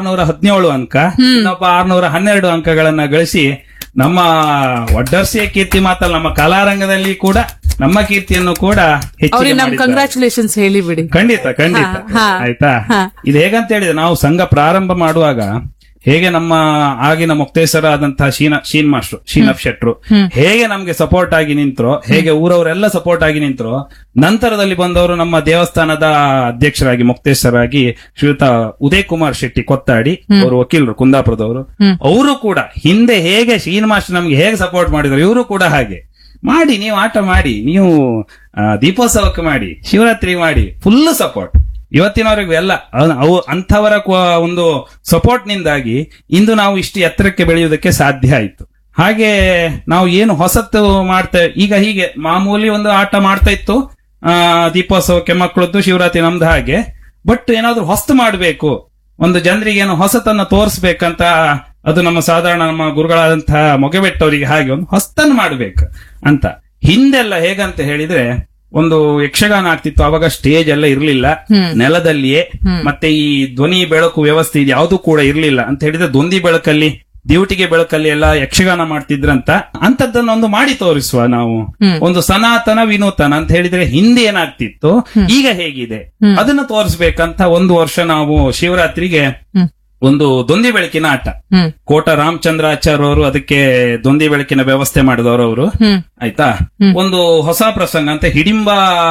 617 ಅಂಕ, ಇನ್ನೊಬ್ಬ 612 ಅಂಕಗಳನ್ನ ಗಳಿಸಿ ನಮ್ಮ ಒಡ್ಡರ್ಸೆಯ ಕೀರ್ತಿ ಮಾತಲ್ಲ, ನಮ್ಮ ಕಲಾರಂಗದಲ್ಲಿ ಕೂಡ ನಮ್ಮ ಕೀರ್ತಿಯನ್ನು ಕೂಡ ಹೆಚ್ಚಿಗೆ ಮಾಡಿದ್ದಾರೆ. ಕಂಗ್ರಾಚುಲೇಷನ್ಸ್ ಹೇಳಿ ಬಿಡಿ. ಖಂಡಿತ ಖಂಡಿತ. ಆಯ್ತಾ, ಇದು ಹೇಗಂತ ಹೇಳಿದ್ರೆ ನಾವು ಸಂಘ ಪ್ರಾರಂಭ ಮಾಡುವಾಗ ಹೇಗೆ ನಮ್ಮ ಆಗಿನ ಮುಕ್ತೇಶ್ವರಾದಂತಹ ಶೀನ್ ಮಾಸ್ಟ್ರು, ಶೀನಪ್ ಶೆಟ್ರು ಹೇಗೆ ನಮ್ಗೆ ಸಪೋರ್ಟ್ ಆಗಿ ನಿಂತ್ರು, ಹೇಗೆ ಊರವರೆಲ್ಲ ಸಪೋರ್ಟ್ ಆಗಿ ನಿಂತ್ರು, ನಂತರದಲ್ಲಿ ಬಂದವರು ನಮ್ಮ ದೇವಸ್ಥಾನದ ಅಧ್ಯಕ್ಷರಾಗಿ ಮುಕ್ತೇಶ್ವರಾಗಿ ಶ್ರೀಯುತ ಉದಯ್ ಕುಮಾರ್ ಶೆಟ್ಟಿ ಕೊತ್ತಾಡಿ, ಅವರು ವಕೀಲರು ಕುಂದಾಪುರದವರು, ಅವರು ಕೂಡ ಹಿಂದೆ ಹೇಗೆ ಶೀನ್ ಮಾಸ್ಟರ್ ನಮ್ಗೆ ಹೇಗೆ ಸಪೋರ್ಟ್ ಮಾಡಿದ್ರು, ಇವರು ಕೂಡ ಹಾಗೆ ಮಾಡಿ, ನೀವು ಆಟ ಮಾಡಿ, ನೀವು ದೀಪೋತ್ಸವಕ್ಕೆ ಮಾಡಿ, ಶಿವರಾತ್ರಿ ಮಾಡಿ, ಫುಲ್ ಸಪೋರ್ಟ್. ಇವತ್ತಿನವರೆಗೂ ಎಲ್ಲ ಅವು ಅಂಥವರ ಒಂದು ಸಪೋರ್ಟ್ ನಿಂದಾಗಿ ಇಂದು ನಾವು ಇಷ್ಟು ಎತ್ತರಕ್ಕೆ ಬೆಳೆಯುವುದಕ್ಕೆ ಸಾಧ್ಯ ಆಯ್ತು. ಹಾಗೆ ನಾವು ಏನು ಹೊಸತು ಮಾಡ್ತೇವೆ, ಈಗ ಹೀಗೆ ಮಾಮೂಲಿ ಒಂದು ಆಟ ಮಾಡ್ತಾ ಇತ್ತು ದೀಪೋತ್ಸವಕ್ಕೆ ಮಕ್ಕಳದ್ದು, ಶಿವರಾತ್ರಿ ನಮ್ದು ಹಾಗೆ. ಬಟ್ ಏನಾದ್ರು ಹೊಸ್ತು ಮಾಡಬೇಕು, ಒಂದು ಜನರಿಗೆ ಏನೋ ಹೊಸತನ್ನ ತೋರಿಸ್ಬೇಕಂತ, ಅದು ನಮ್ಮ ಸಾಧಾರಣ ನಮ್ಮ ಗುರುಗಳಾದಂತಹ ಮೊಗೆಬೆಟ್ಟವರಿಗೆ ಹಾಗೆ ಒಂದು ಹೊಸ್ತನ್ನು ಮಾಡ್ಬೇಕು ಅಂತ. ಹಿಂದೆಲ್ಲ ಹೇಗಂತ ಹೇಳಿದ್ರೆ ಒಂದು ಯಕ್ಷಗಾನ ಆಗ್ತಿತ್ತು, ಅವಾಗ ಸ್ಟೇಜ್ ಎಲ್ಲ ಇರ್ಲಿಲ್ಲ, ನೆಲದಲ್ಲಿಯೇ, ಮತ್ತೆ ಈ ಧ್ವನಿ ಬೆಳಕು ವ್ಯವಸ್ಥೆ ಇದು ಯಾವ್ದು ಕೂಡ ಇರ್ಲಿಲ್ಲ ಅಂತ ಹೇಳಿದ್ರೆ ದೊಂದಿ ಬೆಳಕಲ್ಲಿ, ಡ್ಯೂಟಿಗೆ ಬೆಳಕಲ್ಲಿ ಎಲ್ಲ ಯಕ್ಷಗಾನ ಮಾಡ್ತಿದ್ರಂತ. ಅಂತದ್ದನ್ನೊಂದು ಮಾಡಿ ತೋರಿಸುವ ನಾವು, ಒಂದು ಸನಾತನ ವಿನೂತನ ಅಂತ ಹೇಳಿದ್ರೆ ಹಿಂದೆ ಏನಾಗ್ತಿತ್ತು, ಈಗ ಹೇಗಿದೆ ಅದನ್ನ ತೋರಿಸ್ಬೇಕಂತ ಒಂದು ವರ್ಷ ನಾವು ಶಿವರಾತ್ರಿಗೆ ಒಂದು ದೊಂದಿ ಬೆಳಕಿನ ಆಟ, ಕೋಟ ರಾಮಚಂದ್ರಾಚಾರ್ಯ ಅವರು ಅದಕ್ಕೆ ದೊಂದಿ ಬೆಳಕಿನ ವ್ಯವಸ್ಥೆ ಮಾಡಿದವರು ಅವರು. ಆಯ್ತಾ, ಒಂದು ಹೊಸ ಪ್ರಸಂಗ ಅಂತ ಹಿಡಿಂಬ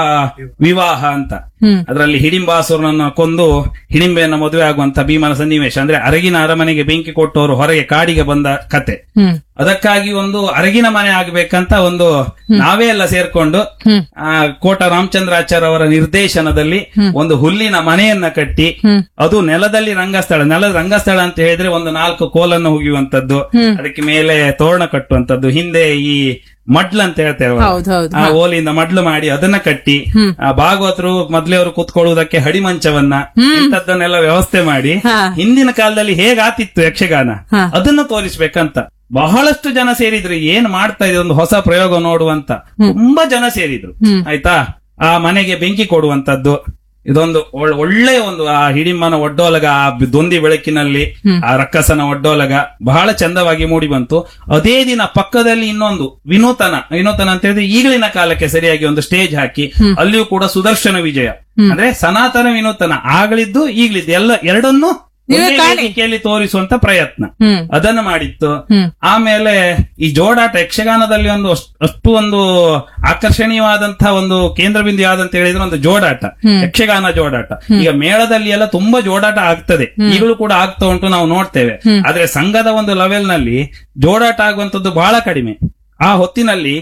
ವಿವಾಹ ಅಂತ, ಅದರಲ್ಲಿ ಹಿಡಿಂಬಾಸುರನನ್ನ ಕೊಂದು ಹಿಡಿಂಬೆಯನ್ನ ಮದುವೆ ಆಗುವಂತ ಭೀಮನ ಸನ್ನಿವೇಶ, ಅಂದ್ರೆ ಅರಗಿನ ಅರಮನೆಗೆ ಬೆಂಕಿ ಕೊಟ್ಟವರು ಹೊರಗೆ ಕಾಡಿಗೆ ಬಂದ ಕತೆ. ಅದಕ್ಕಾಗಿ ಒಂದು ಅರಗಿನ ಮನೆ ಆಗ್ಬೇಕಂತ ಒಂದು ನಾವೇ ಎಲ್ಲ ಸೇರ್ಕೊಂಡು ಕೋಟ ರಾಮಚಂದ್ರಾಚಾರ್ಯ ಅವರ ನಿರ್ದೇಶನದಲ್ಲಿ ಒಂದು ಹುಲ್ಲಿನ ಮನೆಯನ್ನ ಕಟ್ಟಿ, ಅದು ನೆಲದಲ್ಲಿ ರಂಗಸ್ಥಳ, ನೆಲದ ರಂಗಸ್ಥಳ ಅಂತ ಹೇಳಿದ್ರೆ ಒಂದು 4 ಕೋಲನ್ನು ಹುಗಿಯುವಂತದ್ದು, ಅದಕ್ಕೆ ಮೇಲೆ ತೋರಣ ಕಟ್ಟುವಂತದ್ದು, ಹಿಂದೆ ಈ ಮಡ್ಲ್ ಅಂತ ಹೇಳ್ತೇವೆ, ಆ ಓಲಿಂದ ಮಡ್ಲು ಮಾಡಿ ಅದನ್ನ ಕಟ್ಟಿ, ಭಾಗವತರು ಮೊದ್ಲೆಯವರು ಕೂತ್ಕೊಳ್ಳುವುದಕ್ಕೆ ಹಡಿಮಂಚವನ್ನ ಇಂಥದ್ದನ್ನೆಲ್ಲ ವ್ಯವಸ್ಥೆ ಮಾಡಿ, ಹಿಂದಿನ ಕಾಲದಲ್ಲಿ ಹೇಗಾತಿತ್ತು ಯಕ್ಷಗಾನ ಅದನ್ನ ತೋರಿಸ್ಬೇಕಂತ ಬಹಳಷ್ಟು ಜನ ಸೇರಿದ್ರು. ಏನ್ ಮಾಡ್ತಾ ಇದ್ರು, ಒಂದು ಹೊಸ ಪ್ರಯೋಗ ನೋಡುವಂತ ತುಂಬಾ ಜನ ಸೇರಿದ್ರು. ಆಯ್ತಾ, ಆ ಮನೆಗೆ ಬೆಂಕಿ ಕೊಡುವಂತದ್ದು, ಇದೊಂದು ಒಳ್ಳೆಯ ಒಂದು ಆ ಹಿಡಿಂಬನ ಒಡ್ಡೋಲಗ, ಆ ದೊಂದಿ ಬೆಳಕಿನಲ್ಲಿ ಆ ರಕ್ಕಸನ ಒಡ್ಡೋಲಗ ಬಹಳ ಚಂದವಾಗಿ ಮೂಡಿ ಬಂತು. ಅದೇ ದಿನ ಪಕ್ಕದಲ್ಲಿ ಇನ್ನೊಂದು ವಿನೂತನ ಅಂತ ಹೇಳಿದ್ರೆ ಈಗಲಿನ ಕಾಲಕ್ಕೆ ಸರಿಯಾಗಿ ಒಂದು ಸ್ಟೇಜ್ ಹಾಕಿ, ಅಲ್ಲಿಯೂ ಕೂಡ ಸುದರ್ಶನ ವಿಜಯ, ಅಂದ್ರೆ ಸನಾತನ ವಿನೂತನ, ಆಗಲಿದ್ದು ಈಗಲಿದ್ದು ಎಲ್ಲ ಎರಡನ್ನೂ ವೇದಿಕೆಯಲ್ಲಿ ತೋರಿಸುವಂತ ಪ್ರಯತ್ನ ಅದನ್ನ ಮಾಡಿತ್ತು. ಆಮೇಲೆ ಈ ಜೋಡಾಟ ಯಕ್ಷಗಾನದಲ್ಲಿ ಒಂದು ಅಷ್ಟು ಒಂದು ಆಕರ್ಷಣೀಯವಾದಂತಹ ಒಂದು ಕೇಂದ್ರ ಬಿಂದು ಯಾವ್ದಂತ ಹೇಳಿದ್ರೆ ಒಂದು ಜೋಡಾಟ, ಯಕ್ಷಗಾನ ಜೋಡಾಟ. ಈಗ ಮೇಳದಲ್ಲಿ ಎಲ್ಲ ತುಂಬಾ ಜೋಡಾಟ ಆಗ್ತದೆ, ಈಗಲೂ ಕೂಡ ಆಗ್ತಾ ಉಂಟು, ನಾವು ನೋಡ್ತೇವೆ. ಆದ್ರೆ ಸಂಘದ ಒಂದು ಲೆವೆಲ್ ನಲ್ಲಿ ಜೋಡಾಟ ಆಗುವಂತದ್ದು ಬಹಳ ಕಡಿಮೆ. ಆ ಹೊತ್ತಿನಲ್ಲಿ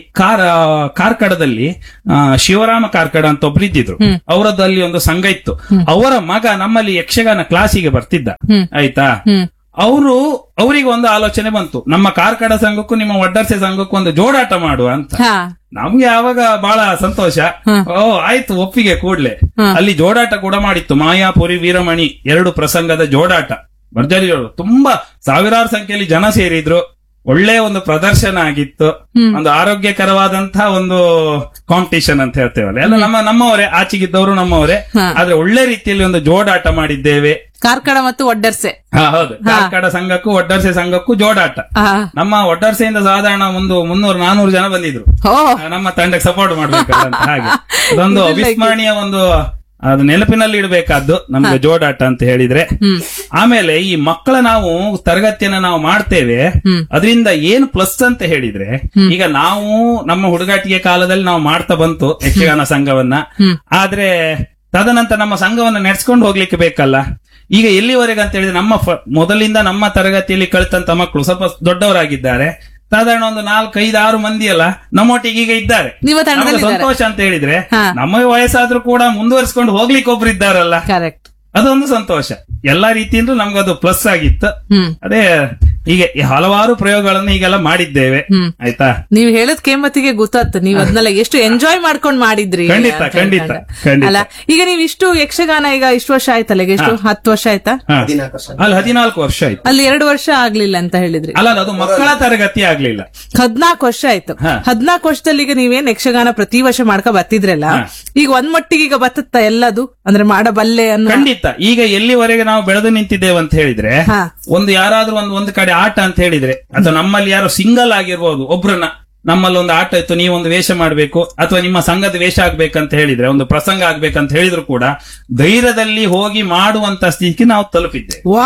ಕಾರ್ಕಡದಲ್ಲಿ ಶಿವರಾಮ ಕಾರ್ಕಡ ಅಂತ ಒಬ್ರು ಇದ್ದಿದ್ರು, ಅವರದಲ್ಲಿ ಒಂದು ಸಂಘ ಇತ್ತು. ಅವರ ಮಗ ನಮ್ಮಲ್ಲಿ ಯಕ್ಷಗಾನ ಕ್ಲಾಸಿಗೆ ಬರ್ತಿದ್ದ. ಆಯ್ತಾ, ಅವರಿಗೆ ಒಂದು ಆಲೋಚನೆ ಬಂತು, ನಮ್ಮ ಕಾರ್ಕಡ ಸಂಘಕ್ಕೂ ನಿಮ್ಮ ಒಡ್ಡರ್ಸೆ ಸಂಘಕ್ಕೂ ಒಂದು ಜೋಡಾಟ ಮಾಡುವ ಅಂತ. ನಮ್ಗೆ ಆವಾಗ ಬಹಳ ಸಂತೋಷ. ಆಯ್ತು, ಒಪ್ಪಿಗೆ ಕೂಡ್ಲೆ. ಅಲ್ಲಿ ಜೋಡಾಟ ಕೂಡ ಮಾಡಿತ್ತು, ಮಾಯಾಪುರಿ ವೀರಮಣಿ 2 ಪ್ರಸಂಗದ ಜೋಡಾಟ ಭರ್ಜರಿ, ತುಂಬಾ ಸಾವಿರಾರು ಸಂಖ್ಯೆಯಲ್ಲಿ ಜನ ಸೇರಿದ್ರು. ಒಳ್ಳೆಯ ಒಂದು ಪ್ರದರ್ಶನ ಆಗಿತ್ತು, ಒಂದು ಆರೋಗ್ಯಕರವಾದಂತಹ ಒಂದು ಕಾಂಪಿಟಿಷನ್ ಅಂತ ಹೇಳ್ತೇವಲ್ಲ, ಎಲ್ಲ ನಮ್ಮವರೇ, ಆಚೆಗಿದ್ದವರು ನಮ್ಮವರೇ, ಆದ್ರೆ ಒಳ್ಳೆ ರೀತಿಯಲ್ಲಿ ಒಂದು ಜೋಡಾಟ ಮಾಡಿದ್ದೇವೆ. ಕಾರ್ಕಳ ಮತ್ತು ಒಡ್ಡರ್ಸೆ. ಹೌದು, ಕಾರ್ಕಳ ಸಂಘಕ್ಕೂ ಒಡ್ಡರ್ಸೆ ಸಂಘಕ್ಕೂ ಜೋಡಾಟ. ನಮ್ಮ ಒಡ್ಡರ್ಸೆಯಿಂದ ಸಾಧಾರಣ ಒಂದು 300-400 ಜನ ಬಂದಿದ್ರು ನಮ್ಮ ತಂಡಕ್ಕೆ ಸಪೋರ್ಟ್ ಮಾಡ್ಬೇಕಲ್ಲ ಅಂತ. ಹಾಗೆ ಅದೊಂದು ಅವಿಸ್ಮರಣೀಯ ಒಂದು ಅದು ನೆನಪಿನಲ್ಲಿ ಇಡಬೇಕಾದ್ದು ನಮ್ಗೆ ಜೋಡಾಟ ಅಂತ ಹೇಳಿದ್ರೆ. ಆಮೇಲೆ ಈ ಮಕ್ಕಳ ನಾವು ತರಗತಿಯನ್ನ ನಾವು ಮಾಡ್ತೇವೆ, ಅದರಿಂದ ಏನು ಪ್ಲಸ್ ಅಂತ ಹೇಳಿದ್ರೆ, ಈಗ ನಾವು ನಮ್ಮ ಹುಡುಗಾಟಿಕೆ ಕಾಲದಲ್ಲಿ ನಾವು ಮಾಡ್ತಾ ಬಂತು ಯಕ್ಷಗಾನ ಸಂಘವನ್ನ, ಆದ್ರೆ ತದನಂತರ ನಮ್ಮ ಸಂಘವನ್ನ ನಡೆಸ್ಕೊಂಡು ಹೋಗ್ಲಿಕ್ಕೆ ಬೇಕಲ್ಲ. ಈಗ ಎಲ್ಲಿವರೆಗೆ ಅಂತ ಹೇಳಿದ್ರೆ ನಮ್ಮ ಮೊದಲಿಂದ ನಮ್ಮ ತರಗತಿಯಲ್ಲಿ ಕಲಿತಂತ ಮಕ್ಕಳು ಸ್ವಲ್ಪ ದೊಡ್ಡವರಾಗಿದ್ದಾರೆ, ಸಾಧಾರಣ ಒಂದು 4-5-6 ಮಂದಿ ಅಲ್ಲ ನಮ್ಮೊಟ್ಟಿಗೆ ಈಗ ಇದ್ದಾರೆ. ಸಂತೋಷ ಅಂತ ಹೇಳಿದ್ರೆ ನಮ್ಮ ವಯಸ್ಸಾದ್ರೂ ಕೂಡ ಮುಂದುವರಿಸಿಕೊಂಡು ಹೋಗ್ಲಿಕ್ಕೆ ಒಬ್ರು ಇದ್ದಾರಲ್ಲ, ಅದೊಂದು ಸಂತೋಷ. ಎಲ್ಲಾ ರೀತಿಯಿಂದ ನಮ್ಗದು ಪ್ಲಸ್ ಆಗಿತ್ತು. ಅದೇ ಹೀಗೆ ಈ ಹಲವಾರು ಪ್ರಯೋಗಗಳನ್ನು ಈಗೆಲ್ಲ ಮಾಡಿದ್ದೇವೆ. ಆಯ್ತಾ, ನೀವ್ ಹೇಳದ್ ಕೇಮತ್ತಿಗೆ ಗೊತ್ತಾಗ್ತ ನೀವ್ ಅದನ್ನೆಲ್ಲ ಎಷ್ಟು ಎಂಜಾಯ್ ಮಾಡ್ಕೊಂಡ್ ಮಾಡಿದ್ರಿ ಖಂಡಿತ, ಅಂತ ಖಂಡಿತ, ಹೇಳ್ಕೊಂಡೆ. ಖಂಡಿತ. ಅಲ್ಲ, ಈಗ ನೀವ್ ಇಷ್ಟು ಯಕ್ಷಗಾನ ಈಗ ಇಷ್ಟು ವರ್ಷ ಆಯ್ತಲ್ಲ, ಈಗ ಎಷ್ಟು 10 ವರ್ಷ ಆಯ್ತಾ? ಹಾ. ಅಲ್ಲಿ 14 ವರ್ಷ ಆಯ್ತು. ಅಲ್ಲಿ 2 ವರ್ಷ ಆಗ್ಲಿಲ್ಲ ಅಂತ ಹೇಳಿದ್ರಿ. ಅಲ್ಲ, ಅದು ಮಕ್ಕಳ ತರಗತಿ ಆಗ್ಲಿಲ್ಲ. 14 ವರ್ಷ ಆಯ್ತು. ಹಾ. 14 ವರ್ಷದಲ್ಲಿ ಈಗ ನೀವೇನ್ ಯಕ್ಷಗಾನ ಪ್ರತಿ ವರ್ಷ ಮಾಡ್ಕೊ ಬರ್ತಿದ್ರಲ್ಲ, ಈಗ ಒಂದ್ ಮಟ್ಟಿಗೆ ಈಗ ಬತ್ತತ್ತ ಎಲ್ಲದು ಅಂದ್ರೆ ಮಾಡಬಲ್ಲೆ ಅನ್ನೋ. ಖಂಡಿತ. ಈಗ ಎಲ್ಲಿವರೆಗೆ ನಾವು ಬೆಳೆದು ನಿಂತಿದ್ದೇವೆ ಅಂತ ಹೇಳಿದ್ರೆ, ಹಾ. ಒಂದು ಯಾರಾದ್ರೂ ಒಂದು ಕಡೆ ಆಟ ಅಂತ ಹೇಳಿದ್ರೆ, ಅಥವಾ ನಮ್ಮಲ್ಲಿ ಯಾರೋ ಸಿಂಗಲ್ ಆಗಿರ್ಬೋದು, ಒಬ್ರನ್ನ ನಮ್ಮಲ್ಲಿ ಒಂದು ಆಟ ಇತ್ತು, ನೀವೊಂದು ವೇಷ ಮಾಡ್ಬೇಕು ಅಥವಾ ನಿಮ್ಮ ಸಂಘದ ವೇಷ ಆಗ್ಬೇಕಂತ ಹೇಳಿದ್ರೆ, ಒಂದು ಪ್ರಸಂಗ ಆಗ್ಬೇಕಂತ ಹೇಳಿದ್ರು ಕೂಡ ಧೈರ್ಯದಲ್ಲಿ ಹೋಗಿ ಮಾಡುವಂತ ಸ್ಥಿತಿಗೆ ನಾವು ತಲುಪಿದ್ದೇವೆ. ವಾ,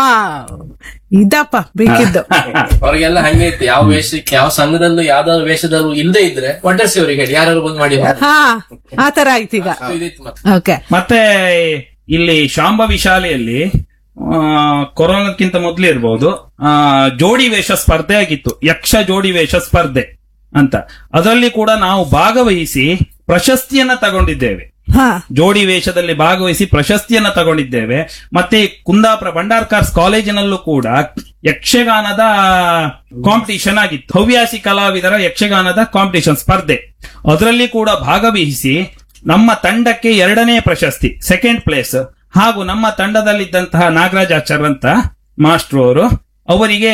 ಇದಪ್ಪ ಬೇಕಿದ್ದು. ಅವ್ರಿಗೆಲ್ಲ ಹಂಗೆ ಇತ್ತು, ಯಾವ ವೇಷಕ್ಕೆ ಯಾವ ಸಂಘದಲ್ಲೂ ಯಾವ್ದಾದ್ರು ವೇಷದಲ್ಲೂ ಇಲ್ಲದೆ ಇದ್ರೆ ಒಡ್ಡರ್ಸಿ ಅವ್ರಿಗೆ ಹೇಳಿ ಯಾರು ಬಂದ್ ಮಾಡಿ ಹಾ, ಆತರ ಆಯ್ತು ಈಗ. ಇದಿತ್ತು ಮತ್ತೆ. ಓಕೆ. ಮತ್ತೆ ಇಲ್ಲಿ ಶಾಂಭವಿ ಶಾಲೆಯಲ್ಲಿ ಕೊರೋನಾಕ್ಕಿಂತ ಮೊದಲೇ ಇರಬಹುದು, ಜೋಡಿ ವೇಷ ಸ್ಪರ್ಧೆ ಆಗಿತ್ತು, ಯಕ್ಷ ಜೋಡಿ ವೇಷ ಸ್ಪರ್ಧೆ ಅಂತ. ಅದರಲ್ಲಿ ಕೂಡ ನಾವು ಭಾಗವಹಿಸಿ ಪ್ರಶಸ್ತಿಯನ್ನ ತಗೊಂಡಿದ್ದೇವೆ. ಹಾ. ಜೋಡಿ ವೇಷದಲ್ಲಿ ಭಾಗವಹಿಸಿ ಪ್ರಶಸ್ತಿಯನ್ನ ತಗೊಂಡಿದ್ದೇವೆ. ಮತ್ತೆ ಕುಂದಾಪುರ ಭಂಡಾರ್ಕಾರ್ಸ್ ಕಾಲೇಜಿನಲ್ಲೂ ಕೂಡ ಯಕ್ಷಗಾನದ ಕಾಂಪಿಟಿಷನ್ ಆಗಿತ್ತು, ಹವ್ಯಾಸಿ ಕಲಾವಿದರ ಯಕ್ಷಗಾನದ ಕಾಂಪಿಟಿಷನ್ ಸ್ಪರ್ಧೆ. ಅದರಲ್ಲಿ ಕೂಡ ಭಾಗವಹಿಸಿ ನಮ್ಮ ತಂಡಕ್ಕೆ 2ನೇ ಪ್ರಶಸ್ತಿ, 2nd ಪ್ಲೇಸ್. ಹಾಗೂ ನಮ್ಮ ತಂಡದಲ್ಲಿದ್ದಂತಹ ನಾಗರಾಜಾಚಾರ್ಯ ಅಂತ ಮಾಸ್ಟ್ರು ಅವರಿಗೆ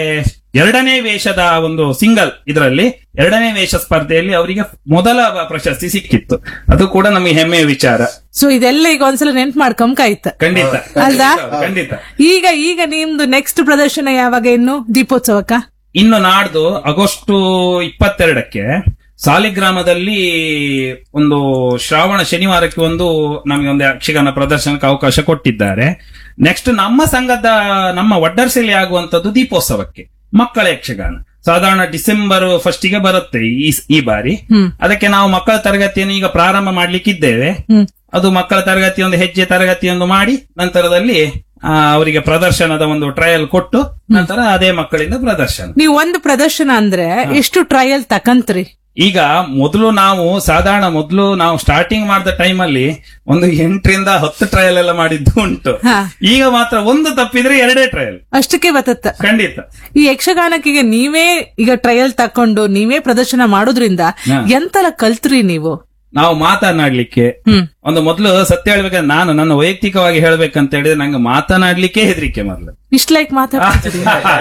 2ನೇ ವೇಷದ ಒಂದು ಸಿಂಗಲ್ ಇದರಲ್ಲಿ 2ನೇ ವೇಷ ಸ್ಪರ್ಧೆಯಲ್ಲಿ ಅವರಿಗೆ ಮೊದಲ ಪ್ರಶಸ್ತಿ ಸಿಕ್ಕಿತ್ತು. ಅದು ಕೂಡ ನಮಗೆ ಹೆಮ್ಮೆಯ ವಿಚಾರ. ಸೊ ಇದೆಲ್ಲ ಈಗ ಒಂದ್ಸಲ ನೆನ್ಪು ಮಾಡ್ಕೊಂಕಾಯ್ತ. ಖಂಡಿತ, ಅಲ್ದಾ? ಖಂಡಿತ. ಈಗ ನಿಮ್ದು ನೆಕ್ಸ್ಟ್ ಪ್ರದರ್ಶನ ಯಾವಾಗ? ಇನ್ನು ದೀಪೋತ್ಸವಕ್ಕ? ಇನ್ನು ನಾಡ್ದು ಆಗಸ್ಟ್ 22ಕ್ಕೆ ಸಾಲಿಗ್ರಾಮದಲ್ಲಿ ಒಂದು ಶ್ರಾವಣ ಶನಿವಾರಕ್ಕೆ ನಮಗೆ ಒಂದು ಯಕ್ಷಗಾನ ಪ್ರದರ್ಶನಕ್ಕೆ ಅವಕಾಶ ಕೊಟ್ಟಿದ್ದಾರೆ. ನೆಕ್ಸ್ಟ್ ನಮ್ಮ ಸಂಘದ ನಮ್ಮ ವಡ್ಡರ್ಸೆಯಲ್ಲಿ ಆಗುವಂತದ್ದು ದೀಪೋತ್ಸವಕ್ಕೆ ಮಕ್ಕಳ ಯಕ್ಷಗಾನ. ಸಾಧಾರಣ ಡಿಸೆಂಬರ್ 1ಗೆ ಬರುತ್ತೆ ಈ ಬಾರಿ. ಅದಕ್ಕೆ ನಾವು ಮಕ್ಕಳ ತರಗತಿಯನ್ನು ಈಗ ಪ್ರಾರಂಭ ಮಾಡ್ಲಿಕ್ಕಿದ್ದೇವೆ. ಅದು ಮಕ್ಕಳ ತರಗತಿ ಒಂದು ಹೆಜ್ಜೆ ತರಗತಿಯೊಂದು ಮಾಡಿ ನಂತರದಲ್ಲಿ ಅವರಿಗೆ ಪ್ರದರ್ಶನದ ಒಂದು ಟ್ರಯಲ್ ಕೊಟ್ಟು ನಂತರ ಅದೇ ಮಕ್ಕಳಿಂದ ಪ್ರದರ್ಶನ. ನೀವು ಒಂದು ಪ್ರದರ್ಶನ ಅಂದ್ರೆ ಎಷ್ಟು ಟ್ರಯಲ್ ತಕಂತ್ರಿ? ಈಗ ಮೊದಲು ನಾವು ಸ್ಟಾರ್ಟಿಂಗ್ ಮಾಡಿದ ಟೈಮಲ್ಲಿ ಒಂದು 8ರಿಂದ 10 ಟ್ರಯಲ್ ಎಲ್ಲ ಮಾಡಿದ್ದು ಉಂಟು. ಈಗ ಮಾತ್ರ ಒಂದು ತಪ್ಪಿದ್ರೆ 2 ಟ್ರಯಲ್ ಅಷ್ಟಕ್ಕೆ ಬರ್ತತ್ತ. ಖಂಡಿತ. ಈ ಯಕ್ಷಗಾನಕ್ಕೆ ಈಗ ನೀವೇ ಈಗ ಟ್ರಯಲ್ ತಕೊಂಡು ನೀವೇ ಪ್ರದರ್ಶನ ಮಾಡೋದ್ರಿಂದ ಎಂತೆಲ್ಲ ಕಲ್ತ್ರಿ ನೀವು? ನಾವು ಮಾತನಾಡ್ಲಿಕ್ಕೆ ಮೊದಲು ಸತ್ಯ ಹೇಳ್ಬೇಕಂದ್ರೆ ನನ್ನ ವೈಯಕ್ತಿಕವಾಗಿ ಹೇಳ್ಬೇಕಂತ ಹೇಳಿದ್ರೆ ನಂಗೆ ಮಾತನಾಡ್ಲಿಕ್ಕೆ ಹೆದರಿಕೆ ಮೊದಲು. ಇಷ್ಟ ಲೈಕ್ ಮಾತಾಡ್ತೀರಿ?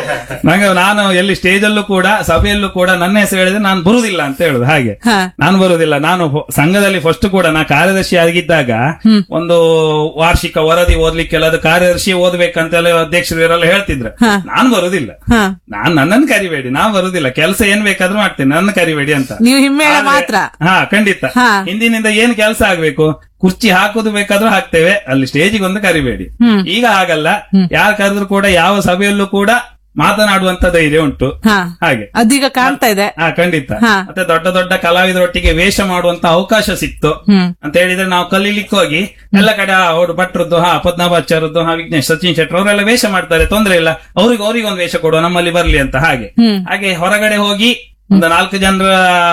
ನಾನು ಎಲ್ಲಿ ಸ್ಟೇಜ್ ಅಲ್ಲೂ ಕೂಡ ಸಭೆಯಲ್ಲೂ ಕೂಡ ನನ್ನ ಹೆಸರು ಹೇಳಿದ್ರೆ ನಾನು ಬರುವುದಿಲ್ಲ ಅಂತ ಹೇಳುದು. ಹಾಗೆ ನಾನು ಬರುವುದಿಲ್ಲ. ನಾನು ಸಂಘದಲ್ಲಿ ಫಸ್ಟ್ ಕೂಡ ನಾ ಕಾರ್ಯದರ್ಶಿ ಆಗಿದ್ದಾಗ ಒಂದು ವಾರ್ಷಿಕ ವರದಿ ಓದ್ಲಿಕ್ಕೆಲ್ಲ ಅದು ಕಾರ್ಯದರ್ಶಿ ಓದ್ಬೇಕಂತೆಲ್ಲ ಅಧ್ಯಕ್ಷರು ಇವರೆಲ್ಲ ಹೇಳ್ತಿದ್ರು. ನಾನ್ ಬರುದಿಲ್ಲ, ನನ್ನನ್ನು ಕರಿಬೇಡಿ, ನಾ ಬರುದಿಲ್ಲ, ಕೆಲಸ ಏನ್ ಬೇಕಾದ್ರೂ ಮಾಡ್ತೇನೆ, ನನ್ನ ಕರಿಬೇಡಿ ಅಂತ. ನೀವು ಹಿಮ್ಮೇಳ ಮಾತ್ರ. ಹಾ, ಖಂಡಿತ. ಹಿಂದಿನಿಂದ ಏನ್ ಕೆಲಸ ಆಗ್ಬೇಕು, ಕುರ್ಚಿ ಹಾಕೋದು ಬೇಕಾದ್ರೂ ಹಾಕ್ತೇವೆ, ಅಲ್ಲಿ ಸ್ಟೇಜಿಗೆ ಒಂದು ಕರಿಬೇಡಿ. ಈಗ ಹಾಗಲ್ಲ, ಯಾರು ಕರೆದ್ರು ಕೂಡ ಯಾವ ಸಭೆಯಲ್ಲೂ ಕೂಡ ಮಾತನಾಡುವಂತ ಧೈರ್ಯ ಉಂಟು. ಹಾಗೆ ಅದೀಗ ಕಾಣ್ತಾ ಇದೆ. ಖಂಡಿತ. ಮತ್ತೆ ದೊಡ್ಡ ದೊಡ್ಡ ಕಲಾವಿದರೊಟ್ಟಿಗೆ ವೇಷ ಮಾಡುವಂತ ಅವಕಾಶ ಸಿಕ್ತು ಅಂತ ಹೇಳಿದ್ರೆ ನಾವು ಕಲೀಲಿಕ್ಕೆ ಹೋಗಿ ಎಲ್ಲ ಕಡೆ ಅವ್ರು ಭಟ್ರದ್ದು, ಪದ್ಮನಾಭಾಚಾರ್ಯದ್ದು, ವಿಘ್ನೇಶ್, ಸಚಿನ್ ಶೆಟ್ಟರ್ ಅವರೆಲ್ಲ ವೇಷ ಮಾಡ್ತಾರೆ, ತೊಂದ್ರೆ ಇಲ್ಲ, ಅವ್ರಿಗೆ ಒಂದು ವೇಷ ಕೊಡುವ, ನಮ್ಮಲ್ಲಿ ಬರ್ಲಿ ಅಂತ. ಹಾಗೆ ಹೊರಗಡೆ ಹೋಗಿ ಒಂದು 4 ಜನರ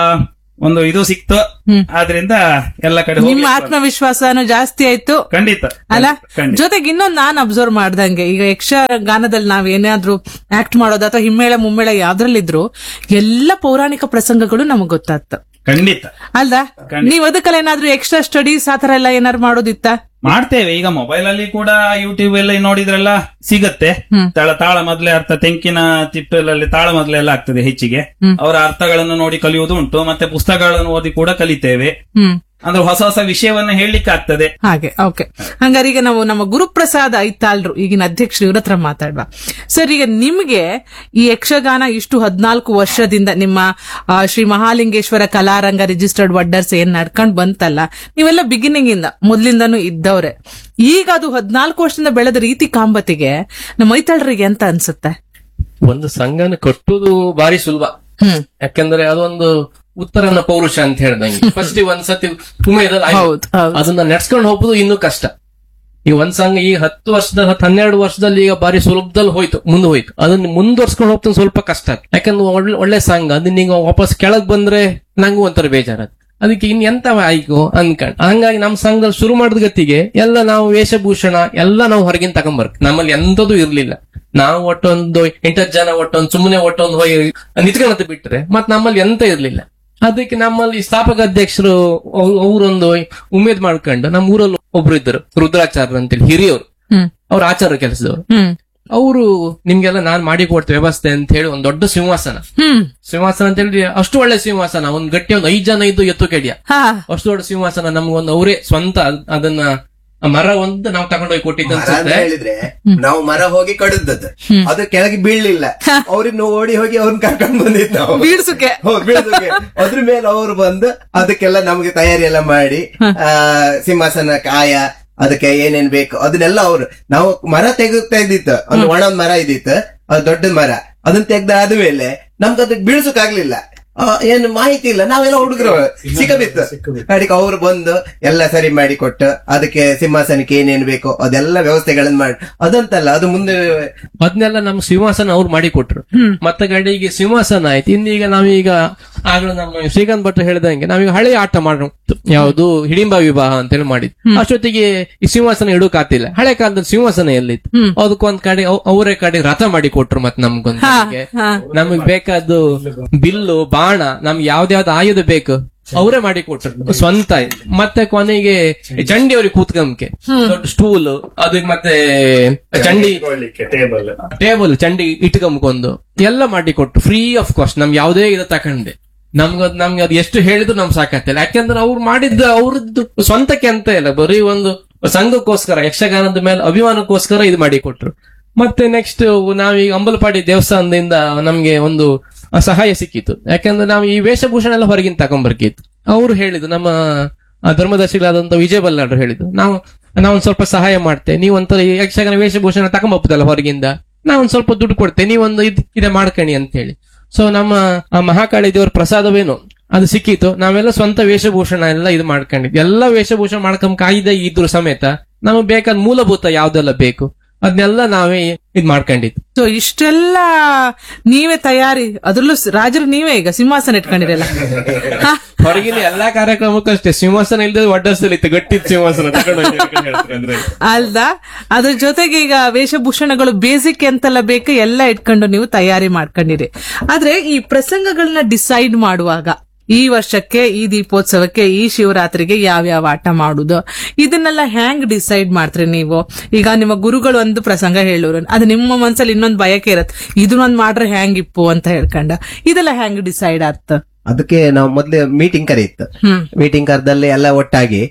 ಒಂದು ಇದು ಸಿಕ್ತು. ಆದ್ರಿಂದ ಎಲ್ಲ ಕಡೆ ನಿಮ್ಮ ಆತ್ಮವಿಶ್ವಾಸನೂ ಜಾಸ್ತಿ ಆಯ್ತು. ಖಂಡಿತ ಅಲ್ಲ. ಜೊತೆಗೆ ಇನ್ನೊಂದು ನಾನು ಅಬ್ಸರ್ವ್ ಮಾಡ್ದಂಗೆ, ಈಗ ಯಕ್ಷಗಾನದಲ್ಲಿ ನಾವೇನಾದ್ರೂ ಆಕ್ಟ್ ಮಾಡೋದು ಅಥವಾ ಹಿಮ್ಮೇಳ ಮುಮ್ಮೇಳ ಯಾವ್ದ್ರಲ್ಲಿದ್ರು ಎಲ್ಲ ಪೌರಾಣಿಕ ಪ್ರಸಂಗಗಳು ನಮಗ್ ಗೊತ್ತಾಗ್ತ. ಖಂಡಿತ ಅಲ್ದ? ನೀವ್ ಅದಕ್ಕೆಲ್ಲ ಏನಾದ್ರೂ ಎಕ್ಸ್ಟ್ರಾ ಸ್ಟಡೀಸ್ ಆತರ ಎಲ್ಲ ಏನಾದ್ರು ಮಾಡೋದಿತ್ತ? ಮಾಡ್ತೇವೆ. ಈಗ ಮೊಬೈಲ್ ಅಲ್ಲಿ ಕೂಡ ಯೂಟ್ಯೂಬ್ ಎಲ್ಲ ನೋಡಿದ್ರೆಲ್ಲ ಸಿಗತ್ತೆ. ತಾಳ ಮೊದಲೇ ಅರ್ಥ, ತೆಂಕಿನ ತಿಪ್ಪಲಲ್ಲಿ ತಾಳ ಮೊದಲೇ ಎಲ್ಲ ಆಗ್ತದೆ ಹೆಚ್ಚಿಗೆ. ಅವರ ಅರ್ಥಗಳನ್ನು ನೋಡಿ ಕಲಿಯುವುದು ಉಂಟು. ಮತ್ತೆ ಪುಸ್ತಕಗಳನ್ನು ಓದಿ ಕೂಡ ಕಲಿತೇವೆ. ಅಂದ್ರೆ ಹೊಸ ಹೊಸ ವಿಷಯವನ್ನ ಹೇಳಲಿಕ್ಕೆ ಆಗ್ತದೆ. ಹಾಗೆ. ಓಕೆ. ಹಂಗಾರೆ ಈಗ ನಾವು ನಮ್ಮ ಗುರುಪ್ರಸಾದ್ ಐತಾಳ್ರು, ಈಗಿನ ಅಧ್ಯಕ್ಷರು, ಇವ್ರ ಹತ್ರ ಮಾತಾಡುವ. ಸರ್, ಈಗ ನಿಮ್ಗೆ ಈ ಯಕ್ಷಗಾನ ಇಷ್ಟು 14 ವರ್ಷದಿಂದ ನಿಮ್ಮ ಶ್ರೀ ಮಹಾಲಿಂಗೇಶ್ವರ ಕಲಾರಂಗ ರಿಜಿಸ್ಟರ್ಡ್ ವಡ್ಡರ್ಸ್ ಏನ್ ನಡ್ಕೊಂಡ್ ಬಂತಲ್ಲ, ನೀವೆಲ್ಲ ಬಿಗಿನಿಂಗ್ ಇಂದ ಮೊದ್ಲಿಂದಾನು ಇದ್ದವ್ರೆ. ಈಗ ಅದು 14 ವರ್ಷದಿಂದ ಬೆಳೆದ ರೀತಿ ಕಾಂಬತಿಗೆ ನಮ್ಮ ಐತಾಳ್ರಿಗೆ ಅಂತ ಅನ್ಸುತ್ತೆ? ಒಂದು ಸಂಘನ ಕಟ್ಟುದು ಬಾರಿ ಸುಲಭ, ಯಾಕಂದ್ರೆ ಅದೊಂದು ಉತ್ತರನ ಪೌರುಷ ಅಂತ ಹೇಳ್ದಂಗೆ. ಫಸ್ಟ್ ಒಂದ್ಸತಿ ಉಮೇದಲ್ಲಿ ಅದನ್ನ ನಡ್ಸ್ಕೊಂಡು ಹೋಗುದು ಇನ್ನೂ ಕಷ್ಟ. ಈಗ ಒಂದ್ ಸಂಘ ಈಗ 10 ವರ್ಷದ 12 ವರ್ಷದಲ್ಲಿ ಈಗ ಬಾರಿ ಸುಲಭದಲ್ಲಿ ಮುಂದೆ ಹೋಯ್ತು. ಅದನ್ನ ಮುಂದುವರ್ಸ್ಕೊಂಡು ಹೋಗ್ತಾನೆ ಸ್ವಲ್ಪ ಕಷ್ಟ. ಯಾಕಂದ್ರೆ ಒಳ್ಳೆ ಸಂಘ, ಅದನ್ನ ಈಗ ವಾಪಸ್ ಕೆಳಗ್ ಬಂದ್ರೆ ನಂಗೂ ಒಂಥರ ಬೇಜಾರ. ಅದಕ್ಕೆ ಇನ್ ಎಂತ ಆಯ್ಕು ಅನ್ಕೊಂಡ್ ಹಂಗಾಗಿ ನಮ್ ಸಂಘದಲ್ಲಿ ಶುರು ಮಾಡಿದ ಗತಿಗೆ ಎಲ್ಲ ನಾವು ವೇಷಭೂಷಣ ಎಲ್ಲ ನಾವು ಹೊರಗಿನ ತಗೊಂಡ್ಬರ್ಕ್. ನಮ್ಮಲ್ಲಿ ಎಂತದೂ ಇರ್ಲಿಲ್ಲ. ನಾವು ಒಟ್ಟೊಂದು 8 ಜನ ಸುಮ್ಮನೆ ಹೋಗಿ ನಿಂತ್ಕೊಂಡಂತ ಬಿಟ್ರೆ ಮತ್ ನಮ್ಮಲ್ಲಿ ಎಂತ ಇರ್ಲಿಲ್ಲ. ಅದಕ್ಕೆ ನಮ್ಮಲ್ಲಿ ಸ್ಥಾಪಕ ಅಧ್ಯಕ್ಷರು ಅವರೊಂದು ಉಮೇದ್ ಮಾಡ್ಕೊಂಡು ನಮ್ಮ ಊರಲ್ಲಿ ಒಬ್ರು ಇದ್ದರು, ರುದ್ರಾಚಾರ್ಯ ಅಂತೇಳಿ ಹಿರಿಯವರು, ಅವ್ರ ಆಚಾರ ಕೆಲಸದವರು. ಅವರು ನಿಮ್ಗೆಲ್ಲ ನಾನ್ ಮಾಡಿ ಕೊಡ್ತೇವೆ ವ್ಯವಸ್ಥೆ ಅಂತ ಹೇಳಿ ಒಂದ್ ದೊಡ್ಡ ಸಿಂಹಾಸನ ಅಂತ ಹೇಳಿ, ಅಷ್ಟು ಒಳ್ಳೆ ಸಿಂಹಾಸನ, ಒಂದ್ ಗಟ್ಟಿ 5 ಜನ ಇದ್ದು ಎತ್ತು ಕೆಡಿಯ ಅಷ್ಟು ದೊಡ್ಡ ಸಿಂಹಾಸನ ನಮ್ಗೊಂದು ಅವರೇ ಸ್ವಂತ ಅದನ್ನ ಮರ ಒಂದು ನಾವು ತಗೊಂಡೋಗಿ ಕೊಟ್ಟಿದ್ದ ಹೇಳಿದ್ರೆ ನಾವು ಮರ ಹೋಗಿ ಕಡಿದದ್ದು, ಅದು ಕೆಳಗೆ ಬೀಳ್ಲಿಲ್ಲ, ಅವ್ರಿಗೆ ಓಡಿ ಹೋಗಿ ಅವ್ರನ್ನ ಕರ್ಕೊಂಡ್ ಬಂದಿದ್ದು ನಾವು ಬೀಳ್ಸುಕೆ. ಅದ್ರ ಮೇಲೆ ಅವ್ರು ಬಂದು ಅದಕ್ಕೆಲ್ಲ ನಮ್ಗೆ ತಯಾರಿ ಎಲ್ಲ ಮಾಡಿ ಸಿಂಹಾಸನ ಕಾಯ ಅದಕ್ಕೆ ಏನೇನ್ ಬೇಕು ಅದನ್ನೆಲ್ಲ ಅವ್ರು, ನಾವು ಮರ ತೆಗ್ದಿತ್ತು, ಒಂದು ಒಣದ್ ಮರ ಇದ್ದಿತ್ತು, ಅದು ದೊಡ್ಡ ಮರ, ಅದನ್ನ ತೆಗ್ದಾದ್ಮೇಲೆ ನಮ್ಗೆ ಅದಕ್ಕೆ ಬೀಳ್ಸಕ್ಕಾಗ್ಲಿಲ್ಲ, ಏನು ಮಾಹಿತಿ ಇಲ್ಲ, ನಾವೆಲ್ಲ ಹುಡುಗರು ಸಿಕ್ಕಬಿತ್ತು. ಕಡೆಗೆ ಅವ್ರು ಬಂದು ಎಲ್ಲ ಸರಿ ಮಾಡಿ ಕೊಟ್ಟು ಅದಕ್ಕೆ ಸಿಂಹಾಸನಕ್ಕೆ ಏನೇನ್ ಬೇಕು ಅದೆಲ್ಲ ವ್ಯವಸ್ಥೆಗಳನ್ನ ಮಾಡಿ, ಅದಂತಲ್ಲ ಅದು ಮುಂದೆ ಅದನ್ನೆಲ್ಲ ನಮ್ ಸಿಂಹಾಸನ ಅವ್ರು ಮಾಡಿ ಕೊಟ್ರು. ಮತ್ತೆ ಕಡೆಗೆ ಸಿಂಹಾಸನ ಆಯ್ತು. ಇನ್ನೀಗ ನಾವೀಗ ಆಗ್ಲೂ ನಮ್ಮ ಶ್ರೀಕಾಂತ್ ಭಟ್ರು ಹೇಳಿದಂಗೆ ನಾವೀಗ ಹಳೆ ಆಟ ಮಾಡ ಯಾವುದು ಹಿಡಿಂಬ ವಿವಾಹ ಅಂತೇಳಿ ಮಾಡಿದ್ವಿ. ಅಷ್ಟೊತ್ತಿಗೆ ಈ ಸಿಂಹಾಸನ ಇಡೋಕಾತಿಲ್ಲ, ಹಳೆ ಕಾಲದಲ್ಲಿ ಸಿಂಹಾಸನ ಎಲ್ಲಿತ್ತು, ಅದಕ್ಕೊಂದ್ ಕಡೆ ಅವರೇ ಕಡೆ ರಥ ಮಾಡಿ ಕೊಟ್ರು. ಮತ್ತೆ ನಮ್ಗೊಂದ್ ನಮಗ್ ಬೇಕಾದ್ದು ಬಿಲ್ಲು ಬಾಣ, ನಮ್ಗೆ ಯಾವ್ದಾವ್ದು ಆಯುಧ ಬೇಕು ಅವರೇ ಮಾಡಿ ಕೊಟ್ರು ಸ್ವಂತ. ಮತ್ತೆ ಕೊನೆಗೆ ಚಂಡಿ ಅವ್ರಿಗೆ ಕೂತ್ಕಂಕೆ ದೊಡ್ಡ ಸ್ಟೂಲ್, ಅದಕ್ಕೆ ಮತ್ತೆ ಟೇಬಲ್ ಚಂಡಿ ಇಟ್ಕೊಂಬ್ಕೊಂದು ಎಲ್ಲ ಮಾಡಿ ಕೊಟ್ರು ಫ್ರೀ ಆಫ್ ಕಾಸ್ಟ್. ನಮ್ಗೆ ಯಾವ್ದೇ ಇದು ತಕೊಂಡೆ ನಮ್ಗೆ ಅದು ಎಷ್ಟು ಹೇಳಿದ್ರು ನಮ್ ಸಾಕತ್ತಿಲ್ಲ. ಯಾಕೆಂದ್ರೆ ಅವ್ರು ಮಾಡಿದ್ದು ಅವ್ರದ್ದು ಸ್ವಂತಕ್ಕೆ ಅಂತ ಇಲ್ಲ, ಬರೀ ಒಂದು ಸಂಘಕ್ಕೋಸ್ಕರ ಯಕ್ಷಗಾನದ ಮೇಲೆ ಅಭಿಮಾನಕ್ಕೋಸ್ಕರ ಇದು ಮಾಡಿ ಕೊಟ್ರು. ಮತ್ತೆ ನೆಕ್ಸ್ಟ್ ನಾವೀಗ ಅಂಬಲಪಾಡಿ ದೇವಸ್ಥಾನದಿಂದ ನಮ್ಗೆ ಒಂದು ಸಹಾಯ ಸಿಕ್ಕಿತ್ತು. ಯಾಕಂದ್ರೆ ನಾವು ಈ ವೇಷಭೂಷಣ ಎಲ್ಲ ಹೊರಗಿಂದ ತಗೊಂಡ್ಬರ್ಕಿತ್ತು. ಅವ್ರು ಹೇಳಿದ್ರು, ನಮ್ಮ ಧರ್ಮದರ್ಶಿಗಳಾದಂತ ವಿಜಯ ಬಲ್ಲಾಡ್ರು ಹೇಳಿದ್ರು, ನಾವೊಂದ್ ಸ್ವಲ್ಪ ಸಹಾಯ ಮಾಡ್ತೇವೆ, ನೀವೊಂಥರ ಯಕ್ಷಗಾನ ವೇಷಭೂಷಣ ತಗೊಂಬಪ್ಪದಲ್ಲ ಹೊರಗಿಂದ, ನಾವೊಂದ್ ಸ್ವಲ್ಪ ದುಡ್ಡು ಕೊಡ್ತೇವೆ, ನೀವೊಂದು ಇದೇ ಮಾಡ್ಕಣಿ ಅಂತ ಹೇಳಿ. ಸೊ ನಮ್ಮ ಮಹಾಕಾಳಿ ದೇವರ ಪ್ರಸಾದವೇನು ಅದು ಸಿಕ್ಕಿತ್ತು. ನಾವೆಲ್ಲ ಸ್ವಂತ ವೇಷಭೂಷಣ ಎಲ್ಲ ಇದು ಮಾಡ್ಕೊಂಡಿದ್ವಿ. ಎಲ್ಲ ವೇಷಭೂಷಣ ಮಾಡ್ಕೊಂಡ್ ಕಾಯ್ದೆ ಇದ್ರು ಸಮೇತ ನಮಗ್ ಬೇಕಾದ ಮೂಲಭೂತ ಯಾವ್ದೆಲ್ಲ ಬೇಕು ಅದನ್ನೆಲ್ಲ ನಾವೇ ಇದ್ ಮಾಡ್ಕೊಂಡಿದ್ದು. ಸೊ ಇಷ್ಟೆಲ್ಲ ನೀವೇ ತಯಾರಿ, ಅದ್ರಲ್ಲೂ ರಾಜರು ನೀವೇ ಈಗ ಸಿಂಹಾಸನ ಇಟ್ಕೊಂಡಿರಲ್ಲ. ಹೊರಗಿನ ಎಲ್ಲಾ ಕಾರ್ಯಕ್ರಮಕ್ಕೂ ಅಷ್ಟೇ ಸಿಂಹಾಸನ ಇಲ್ದ ಒಡ್ಡಸ್ತಲ್ಲಿ ಇತ್ತು, ಗಟ್ಟಿದ್ ಸಿಂಹಾಸನ ಅಲ್ದಾ. ಅದ್ರ ಜೊತೆಗೆ ಈಗ ವೇಷಭೂಷಣಗಳು ಬೇಸಿಕ್ ಎಂತೆಲ್ಲ ಬೇಕು ಎಲ್ಲ ಇಟ್ಕೊಂಡು ನೀವು ತಯಾರಿ ಮಾಡ್ಕೊಂಡಿರಿ. ಆದ್ರೆ ಈ ಪ್ರಸಂಗಗಳನ್ನ ಡಿಸೈಡ್ ಮಾಡುವಾಗ ಈ ವರ್ಷಕ್ಕೆ, ಈ ದೀಪೋತ್ಸವಕ್ಕೆ, ಈ ಶಿವರಾತ್ರಿಗೆ ಯಾವ್ಯಾವ ಆಟ ಮಾಡುದು ಇದನ್ನೆಲ್ಲ ಹ್ಯಾಂಗ್ ಡಿಸೈಡ್ ಮಾಡ್ತೀರಿ ನೀವು? ಈಗ ನಿಮ್ಮ ಗುರುಗಳು ಒಂದು ಪ್ರಸಂಗ ಹೇಳೋರು, ಅದು ನಿಮ್ಮ ಮನ್ಸಲ್ಲಿ ಇನ್ನೊಂದು ಬಯಕೆ ಇರತ್, ಇದನ್ನೊಂದ್ ಮಾಡ್ರೆ ಹ್ಯಾಂಗ್ ಇಪ್ಪು ಅಂತ ಹೇಳ್ಕೊಂಡ, ಇದೆಲ್ಲ ಹ್ಯಾಂಗ್ ಡಿಸೈಡ್ ಆತ? ಅದಕ್ಕೆ ನಾವು ಮೊದ್ಲು ಮೀಟಿಂಗ್ ಕರೀತು. ಮೀಟಿಂಗ್ ಕರೆದಲ್ಲಿ ಎಲ್ಲ ಒಟ್ಟಾಗಿ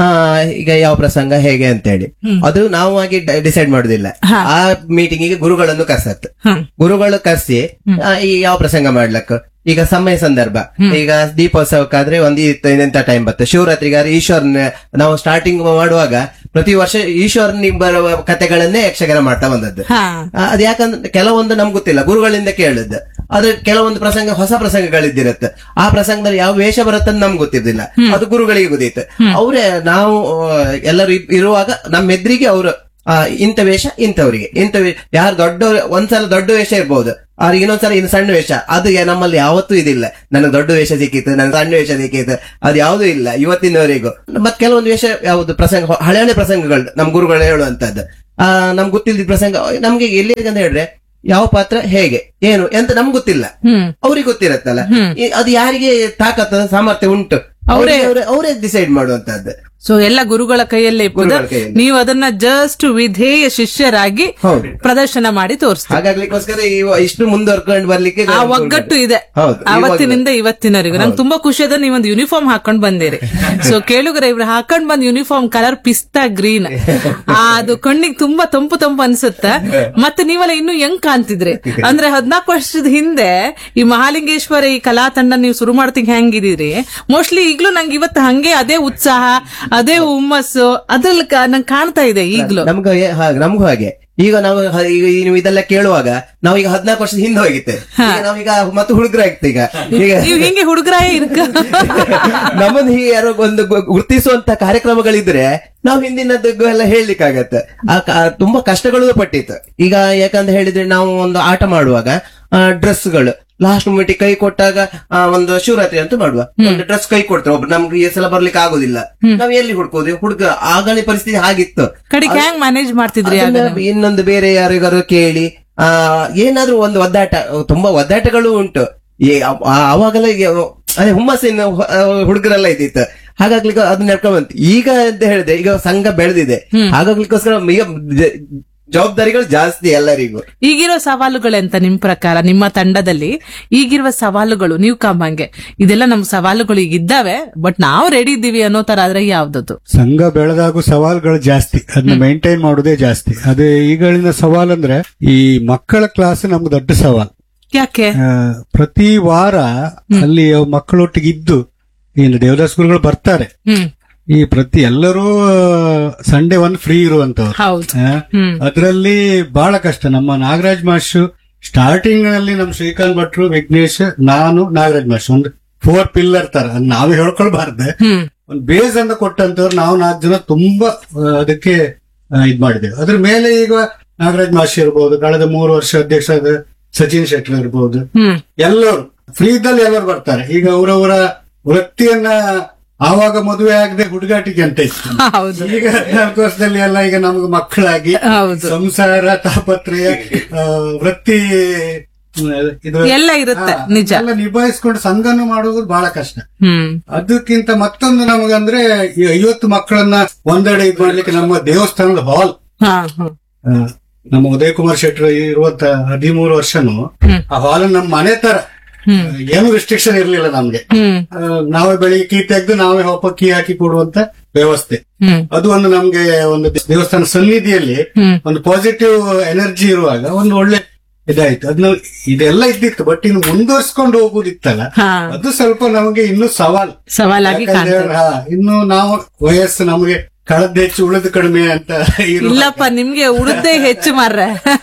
ಈಗ ಯಾವ ಪ್ರಸಂಗ ಹೇಗೆ ಅಂತ ಹೇಳಿ ಅದು ನಾವು ಆಗಿ ಡಿಸೈಡ್ ಮಾಡುದಿಲ್ಲ. ಆ ಮೀಟಿಂಗಿಗೆ ಗುರುಗಳನ್ನು ಕರ್ಸತ್, ಗುರುಗಳು ಕರ್ಸಿ ಈ ಯಾವ ಪ್ರಸಂಗ ಮಾಡ್ಲಕ್ಕ, ಈಗ ಸಮಯ ಸಂದರ್ಭ, ಈಗ ದೀಪೋತ್ಸವಕ್ಕಾದ್ರೆ ಒಂದು ಇಂತ ಟೈಮ್ ಬರುತ್ತೆ, ಶಿವರಾತ್ರಿಗಾದ್ರೆ ಈಶ್ವರನ ನಾವು ಸ್ಟಾರ್ಟಿಂಗ್ ಮಾಡುವಾಗ ಪ್ರತಿ ವರ್ಷ ಈಶ್ವರನಿಗೆ ಬರುವ ಕಥೆಗಳನ್ನೇ ಯಕ್ಷಗಾನ ಮಾಡ್ತಾ ಬಂದದ್ದು. ಅದ್ ಯಾಕಂದ್ರೆ ಕೆಲವೊಂದು ನಮ್ಗೆ ಗೊತ್ತಿಲ್ಲ, ಗುರುಗಳಿಂದ ಕೇಳಿದ್ದು. ಅದ್ರ ಕೆಲವೊಂದು ಪ್ರಸಂಗ ಹೊಸ ಪ್ರಸಂಗಗಳಿದ್ದಿರತ್ತೆ, ಆ ಪ್ರಸಂಗದಲ್ಲಿ ಯಾವ ವೇಷ ಬರುತ್ತಂತ ನಮ್ಗೆ ಗೊತ್ತಿರ್ಲಿಲ್ಲ, ಅದು ಗುರುಗಳಿಗೆ ಗೊತ್ತಿತ್ತು. ಅವರೇ ನಾವು ಎಲ್ಲರೂ ಇರುವಾಗ ನಮ್ಮ ಎದುರಿಗೆ ಅವರು ಇಂಥ ವೇಷ ಇಂಥವ್ರಿಗೆ, ಯಾರು ದೊಡ್ಡ ಒಂದ್ಸಲ ದೊಡ್ಡ ವೇಷ ಇರ್ಬೋದು, ಅವ್ರಿಗೆ ಇನ್ನೊಂದ್ಸಲ ಇನ್ನು ಸಣ್ಣ ವೇಷ, ಅದು ನಮ್ಮಲ್ಲಿ ಯಾವತ್ತೂ ಇದಿಲ್ಲ. ನನಗೆ ದೊಡ್ಡ ವೇಷ ಸಿಕ್ಕಿತ್ತು, ನನಗೆ ಸಣ್ಣ ವೇಷ ಸಿಕ್ಕಿತ್ತು, ಅದು ಯಾವ್ದು ಇಲ್ಲ ಇವತ್ತಿನವರೆಗೂ. ಮತ್ ಕೆಲವೊಂದು ವೇಷ ಯಾವ್ದು ಪ್ರಸಂಗ ಹಳೆ ಹಳೆ ಪ್ರಸಂಗಗಳು ನಮ್ ಗುರುಗಳು ಹೇಳುವಂತದ್ದು, ನಮ್ಗೆ ಗೊತ್ತಿಲ್ದ ಪ್ರಸಂಗ ನಮ್ಗೆ ಎಲ್ಲಿಗಂತ ಹೇಳಿದ್ರೆ ಯಾವ ಪಾತ್ರ ಹೇಗೆ ಏನು ಎಂತ ನಮ್ಗೆ ಗೊತ್ತಿಲ್ಲ, ಅವ್ರಿಗೆ ಗೊತ್ತಿರತ್ತಲ್ಲ. ಅದು ಯಾರಿಗೆ ತಾಕತ್ತ ಸಾಮರ್ಥ್ಯ ಉಂಟು ಅವರೇ ಡಿಸೈಡ್ ಮಾಡುವಂತದ್ದು. ಸೊ ಎಲ್ಲ ಗುರುಗಳ ಕೈಯಲ್ಲೇ ನೀವು ಅದನ್ನ ಜಸ್ಟ್ ವಿಧೇಯ ಶಿಷ್ಯರಾಗಿ ಪ್ರದರ್ಶನ ಮಾಡಿ ತೋರಿಸ್ತೀವಿ. ಹಾಗಾಗ್ಲಿಕ್ಕೋಸ್ಕರ ಇಷ್ಟು ಮುಂದುವರ್ಕೊಂಡು ಬರ್ಲಿಕ್ಕೆ ಆ ಒಗ್ಗಟ್ಟು ಇದೆ ಅವತ್ತಿನಿಂದ ಇವತ್ತಿನವರೆಗೂ. ನಂಗೆ ತುಂಬಾ ಖುಷಿ ಅದ, ನೀವೊಂದು ಯೂನಿಫಾರ್ಮ್ ಹಾಕೊಂಡ್ ಬಂದಿರಿ. ಸೊ ಕೇಳುಗರ ಇವ್ರು ಹಾಕೊಂಡ್ ಬಂದ್ ಯೂನಿಫಾರ್ಮ್ ಕಲರ್ ಪಿಸ್ತಾ ಗ್ರೀನ್, ಅದು ಕಣ್ಣಿಗೆ ತುಂಬಾ ತಂಪು ಅನ್ಸುತ್ತೆ. ಮತ್ತೆ ನೀವೆಲ್ಲ ಇನ್ನು ಹೆಂಗ್ ಕಾಣ್ತಿದ್ರಿ ಅಂದ್ರೆ 14 ವರ್ಷದ ಹಿಂದೆ ಈ ಮಹಾಲಿಂಗೇಶ್ವರ ಈ ಕಲಾ ತಂಡ ನೀವು ಶುರು ಮಾಡ್ತಿಗೆ ಹೆಂಗಿದೀರಿ, ಮೋಸ್ಟ್ಲಿ ಈಗ್ಲೂ ನಂಗೆ ಇವತ್ತು ಹಂಗೆ ಅದೇ ಉತ್ಸಾಹ, ಅದೇ ಹುಮ್ಮಸ್ಸು ಅದ್ರಲ್ಲಿ ನಂಗೆ ಕಾಣ್ತಾ ಇದೆ ಈಗ್ಲೂ. ನಮಗೂ ಹಾಗೆ. ಈಗ ನಾವು ನೀವು ಇದೆಲ್ಲ ಕೇಳುವಾಗ ನಾವೀಗ 14 ವರ್ಷದ ಹಿಂದೆ ಹೋಗಿತ್ತೆ, ನಾವೀಗ ಮತ್ತೆ ಹುಡುಗರಾಗಿತ್ತು. ಈಗ ಹಿಂಗೆ ಹುಡುಗರಾಯೇ ಇರ್ಕ ನಮ್ಮನ್ನು ಹೀಗೆ ಯಾರೋ ಒಂದು ಗುರುತಿಸುವಂತ ಕಾರ್ಯಕ್ರಮಗಳಿದ್ರೆ ನಾವು ಹಿಂದಿನದ್ದು ಎಲ್ಲ ಹೇಳಲಿಕ್ಕಾಗತ್ತೆ. ತುಂಬಾ ಕಷ್ಟಗಳು ಪಟ್ಟಿತ್ತು. ಈಗ ಯಾಕಂತ ಹೇಳಿದ್ರೆ ನಾವು ಒಂದು ಆಟ ಮಾಡುವಾಗ ಡ್ರೆಸ್ಗಳು ಲಾಸ್ಟ್ ಮೂಮೆಂಟ್ ಕೈ ಕೊಟ್ಟಾಗ ಒಂದು ಶಿವರಾತ್ರಿ ಅಂತ ಮಾಡುವ ಒಂದು ಡ್ರೆಸ್ ಕೈ ಕೊಡ್ತಾರೆ ಒಬ್ರು, ನಮ್ಗೆ ಈ ಸಲ ಬರ್ಲಿಕ್ಕೆ ಆಗುದಿಲ್ಲ, ನಾವ್ ಎಲ್ಲಿ ಹುಡ್ಕೋದು ಆಗಲಿ ಪರಿಸ್ಥಿತಿ ಆಗಿತ್ತು. ಮ್ಯಾನೇಜ್ ಮಾಡ್ತಿದ್ರಿ? ಇನ್ನೊಂದು ಬೇರೆ ಯಾರಿಗಾರು ಕೇಳಿ ಏನಾದ್ರೂ ಒಂದು ಒದ್ದಾಟ, ತುಂಬಾ ಒದ್ದಾಟಗಳು ಉಂಟು. ಅವಾಗೆಲ್ಲ ಅದೇ ಹುಮ್ಮಸ್ಸಿನ ಹುಡುಗರೆಲ್ಲ ಇದ್ದಿತ್ತು, ಹಾಗಾಗ್ಲಿಕ್ಕೆ ಅದು ನಡ್ಕೊಂಡ್ ಬಂತು. ಈಗ ಅಂತ ಹೇಳಿದ್ರೆ ಈಗ ಸಂಘ ಬೆಳೆದಿದೆ, ಹಾಗಾಗ್ಲಿಕ್ಕೋಸ್ಕರ ಈಗ ಜವಾಬ್ದಾರಿಗಳು ಜಾಸ್ತಿ ಎಲ್ಲರಿಗೂ. ಈಗಿರೋ ಸವಾಲುಗಳೆಂತ ನಿಮ್ ಪ್ರಕಾರ, ನಿಮ್ಮ ತಂಡದಲ್ಲಿ ಈಗಿರುವ ಸವಾಲುಗಳು? ನೀವು ಕಾಂಬಂಗೆ ಇದೆಲ್ಲ ನಮ್ ಸವಾಲುಗಳು ಈಗ ಇದ್ದಾವೆ, ಬಟ್ ನಾವು ರೆಡಿ ಇದ್ದೀವಿ ಅನ್ನೋ ತರ ಆದ್ರೆ ಯಾವ್ದದು? ಸಂಘ ಬೆಳೆದಾಗೂ ಸವಾಲುಗಳು ಜಾಸ್ತಿ, ಅದನ್ನ ಮೇಂಟೈನ್ ಮಾಡೋದೇ ಜಾಸ್ತಿ. ಅದೇ ಈಗಳಿನ ಸವಾಲ್ ಅಂದ್ರೆ ಈ ಮಕ್ಕಳ ಕ್ಲಾಸ್ ನಮ್ಗೆ ದೊಡ್ಡ ಸವಾಲ್. ಯಾಕೆ? ಪ್ರತಿ ವಾರ ಅಲ್ಲಿ ಮಕ್ಕಳೊಟ್ಟಿಗೆ ಇದ್ದು, ಏನು ದೇವದಾಸ್ ಗುರುಗಳು ಬರ್ತಾರೆ, ಈ ಪ್ರತಿ ಎಲ್ಲರೂ ಸಂಡೇ ಒಂದು ಫ್ರೀ ಇರುವಂತವ್ರು. ಅದ್ರಲ್ಲಿ ಬಹಳ ಕಷ್ಟ. ನಮ್ಮ ನಾಗರಾಜ್ ಮಾಸ್ಟರ್ ಸ್ಟಾರ್ಟಿಂಗ್ ನಲ್ಲಿ ನಮ್ ಶ್ರೀಕಾಂತ್ ಭಟ್ರು, ವಿಘ್ನೇಶ್, ನಾನು, ನಾಗರಾಜ್ ಮಾಸ್ಟರ್ ಒಂದು 4 ಪಿಲ್ಲರ್ ತರ, ನಾವೇ ಹೇಳ್ಕೊಳ್ಬಾರ್ದೆ, ಒಂದು ಬೇಸ್ ಅಂತ ಕೊಟ್ಟಂತವ್ರು ನಾವು 4 ಜನ ತುಂಬಾ ಅದಕ್ಕೆ ಇದ್ ಮಾಡಿದ್ದೇವೆ. ಅದ್ರ ಮೇಲೆ ಈಗ ನಾಗರಾಜ್ ಮಾಸ್ಟರ್ ಇರ್ಬೋದು, ಕಳೆದ 3 ವರ್ಷ ಅಧ್ಯಕ್ಷರಾದ ಸಚಿನ್ ಶೆಟ್ಟಿ ಇರ್ಬೋದು, ಎಲ್ಲರೂ ಫ್ರೀ ಇದ್ದಲ್ಲಿ ಎಲ್ಲರೂ ಬರ್ತಾರೆ. ಈಗ ಅವರವರ ವೃತ್ತಿಯನ್ನ ಆವಾಗ ಮದುವೆ ಆಗದೆ ಹುಡುಗಾಟಿಕೆ ಅಂತ ಇತ್ತು. ಈಗ 14 ವರ್ಷದಲ್ಲಿ ಎಲ್ಲ ಈಗ ನಮ್ಗೆ ಮಕ್ಕಳಾಗಿ ಸಂಸಾರ, ತಾಪತ್ರಯ, ವೃತ್ತಿ ಎಲ್ಲ ಇರುತ್ತೆ, ನಿಜ. ಎಲ್ಲ ನಿಭಾಯಿಸ್ಕೊಂಡು ಸಂಘನು ಮಾಡುವುದು ಬಹಳ ಕಷ್ಟ. ಅದಕ್ಕಿಂತ ಮತ್ತೊಂದು ನಮಗಂದ್ರೆ ಈ 50 ಮಕ್ಕಳನ್ನ ಒಂದೆಡೆ ಇದ್ ಮಾಡ್ಲಿಕ್ಕೆ ನಮ್ಮ ದೇವಸ್ಥಾನದ ಹಾಲ್, ನಮ್ಮ ಉದಯ್ ಕುಮಾರ್ ಶೆಟ್ಟಿ ಇರುವಂತ 13 ವರ್ಷನು ಆ ಹಾಲ್ ನಮ್ಮ ಮನೆ ತರ, ಏನು ರಿಸ್ಟ್ರಿಕ್ಷನ್ ಇರ್ಲಿಲ್ಲ ನಮ್ಗೆ. ನಾವೇ ಬೆಳಿಗ್ಗೆ ಕೀ ತೆಗೆದು ನಾವೇ ಕೀ ಹಾಕಿ ಕೊಡುವಂತ ವ್ಯವಸ್ಥೆ. ಅದು ಒಂದು ನಮ್ಗೆ ಒಂದು ದೇವಸ್ಥಾನ ಸನ್ನಿಧಿಯಲ್ಲಿ ಒಂದು ಪಾಸಿಟಿವ್ ಎನರ್ಜಿ ಇರುವಾಗ ಒಂದು ಒಳ್ಳೆ ಇದಾಯ್ತು. ಅದನ್ನ ಇದೆಲ್ಲ ಇದ್ದಿತ್ತು, ಬಟ್ ಇನ್ನು ಮುಂದುವರ್ಸ್ಕೊಂಡು ಹೋಗುದಿತ್ತಲ್ಲ, ಅದು ಸ್ವಲ್ಪ ನಮಗೆ ಇನ್ನೂ ಸವಾಲಾಗಿ ಇನ್ನು ನಾವು ವಯಸ್ಸು ನಮಗೆ ಕಳೆದ ಹೆಚ್ಚು ಉಳಿದು ಕಡಿಮೆ ಅಂತ ಇಲ್ಲಪ್ಪ, ನಿಮ್ಗೆ ಉಳಿದೇ ಹೆಚ್ಚು ಮಾರ್ರೆ.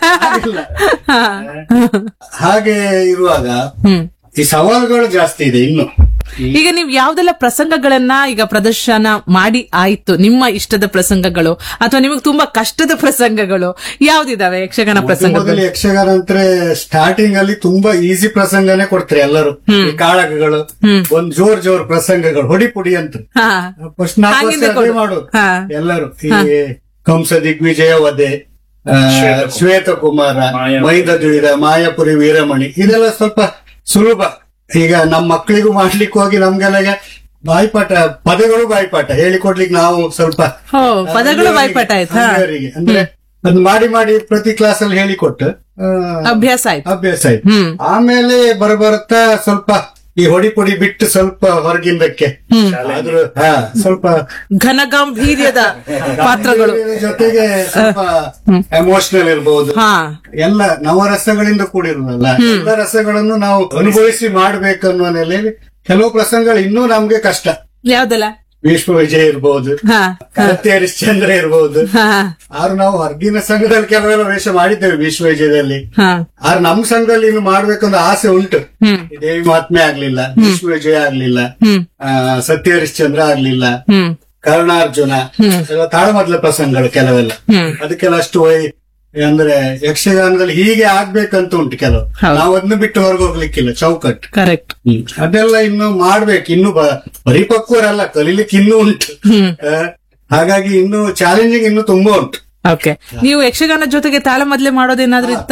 ಹಾಗೆ ಇರುವಾಗ ಈ ಸವಾಲುಗಳು ಜಾಸ್ತಿ ಇದೆ ಇನ್ನು. ಈಗ ನೀವು ಯಾವ್ದೆಲ್ಲ ಪ್ರಸಂಗಗಳನ್ನ ಈಗ ಪ್ರದರ್ಶನ ಮಾಡಿ ಆಯ್ತು, ನಿಮ್ಮ ಇಷ್ಟದ ಪ್ರಸಂಗಗಳು ಅಥವಾ ನಿಮಗೆ ತುಂಬಾ ಕಷ್ಟದ ಪ್ರಸಂಗಗಳು ಯಾವ್ದಿದಾವೆ ಯಕ್ಷಗಾನ ಪ್ರಸಂಗಗಳು? ಯಕ್ಷಗಾನ ಅಂದ್ರೆ ಸ್ಟಾರ್ಟಿಂಗ್ ಅಲ್ಲಿ ತುಂಬಾ ಈಸಿ ಪ್ರಸಂಗನೇ ಕೊಡ್ತಾರೆ ಎಲ್ಲರೂ. ಈ ಕಾಳಗಗಳು, ಒಂದ್ ಜೋರ್ ಪ್ರಸಂಗಗಳು, ಹೊಡಿ ಪುಡಿ ಅಂತ ಫಸ್ಟ್ 4 ವರ್ಷ ಅದೇ ಮಾಡೋದು ಎಲ್ಲರೂ. ಈ ಕಂಸ ದಿಗ್ವಿಜಯ ವಧೆ, ಶ್ವೇತಕುಮಾರ, ಮೈದದುಳಿರ, ಮಾಯಾಪುರಿ ವೀರಮಣಿ, ಇದೆಲ್ಲ ಸ್ವಲ್ಪ ಸುಲಭ. ಈಗ ನಮ್ಮ ಮಕ್ಕಳಿಗೂ ಮಾಡ್ಲಿಕ್ಕೆ ಹೋಗಿ ನಮ್ಗೆಲ್ಲ ಬಾಯ್ಪಾಠ, ಪದಗಳು ಬಾಯ್ಪಾಠ ಹೇಳಿಕೊಡ್ಲಿಕ್ಕೆ ನಾವು ಸ್ವಲ್ಪ ಪದಗಳು ಬಾಯ್ಪಾಠ ಆಯ್ತು ಅಂದ್ರೆ ಅದನ್ನ ಮಾಡಿ ಪ್ರತಿ ಕ್ಲಾಸ್ ಅಲ್ಲಿ ಹೇಳಿಕೊಟ್ಟು ಅಭ್ಯಾಸ ಆಯ್ತು. ಆಮೇಲೆ ಬರಬರುತ್ತಾ ಸ್ವಲ್ಪ ಈ ಹೊಡಿ ಪುಡಿ ಬಿಟ್ಟು ಸ್ವಲ್ಪ ಹೊರಗಿಂದಕ್ಕೆ ಆದ್ರೂ ಸ್ವಲ್ಪ ಘನಗಾಂಭೀರ್ಯದ ಪಾತ್ರಗಳು ಜೊತೆಗೆ ಸ್ವಲ್ಪ ಎಮೋಷನಲ್ ಇರಬಹುದು. ಎಲ್ಲ ನವರಸಗಳಿಂದ ಕೂಡಿರೋದಲ್ಲ, ಎಲ್ಲ ರಸಗಳನ್ನು ನಾವು ಅನುಭವಿಸಿ ಮಾಡ್ಬೇಕನ್ನೋ ನೆಲೆಯಲ್ಲಿ ಕೆಲವು ಪ್ರಸಂಗಗಳು ಇನ್ನೂ ನಮ್ಗೆ ಕಷ್ಟ. ಯಾವ್ದಲ್ಲ? ಭೀಷ್ಮ ವಿಜಯ ಇರ್ಬೋದು, ಕಳತಿ ಹರಿಶ್ಚಂದ್ರ ಇರ್ಬೋದು. ಆದ್ರೆ ನಾವು ಹೊರಗಿನ ಸಂಘದಲ್ಲಿ ಕೆಲವೆಲ್ಲ ವೇಷ ಮಾಡಿದ್ದೇವೆ ಭೀಷ್ಮ ವಿಜಯದಲ್ಲಿ. ಆದ್ರೆ ನಮ್ ಸಂಘದಲ್ಲಿ ಇನ್ನು ಮಾಡ್ಬೇಕಂತ ಆಸೆ ಉಂಟು. ದೇವಿ ಮಹಾತ್ಮೆ ಆಗ್ಲಿಲ್ಲ, ಭೀಷ್ಮ ವಿಜಯ ಆಗ್ಲಿಲ್ಲ, ಸತ್ಯ ಹರಿಶ್ಚಂದ್ರ ಆಗ್ಲಿಲ್ಲ, ಕರ್ಣಾರ್ಜುನ, ತಾಳಮದ್ಲ ಪ್ರಸಂಗಗಳು ಕೆಲವೆಲ್ಲ. ಅದಕ್ಕೆಲ್ಲ ಅಷ್ಟು ಅಂದ್ರೆ ಯಕ್ಷಗಾನದಲ್ಲಿ ಹೀಗೆ ಆಗ್ಬೇಕಂತ ಉಂಟು ಕೆಲವು. ನಾವು ಅದನ್ನ ಬಿಟ್ಟು ಹೊರಗೆ ಹೋಗ್ಲಿಕ್ಕಿಲ್ಲ, ಚೌಕಟ್ಟು. ಕರೆಕ್ಟ್. ಅದೆಲ್ಲ ಇನ್ನು ಮಾಡ್ಬೇಕು. ಇನ್ನು ಪರಿಪಕ್ವರಲ್ಲ, ಕಲೀಲಿಕ್ಕೆ ಇನ್ನೂ ಉಂಟು. ಹಾಗಾಗಿ ಇನ್ನು ಚಾಲೆಂಜಿಂಗ್ ಇನ್ನು ತುಂಬಾ ಉಂಟು. ಓಕೆ, ನೀವು ಯಕ್ಷಗಾನ ಜೊತೆಗೆ ತಾಳಮದ್ಲೆ ಮಾಡೋದೇನಾದ್ರೂ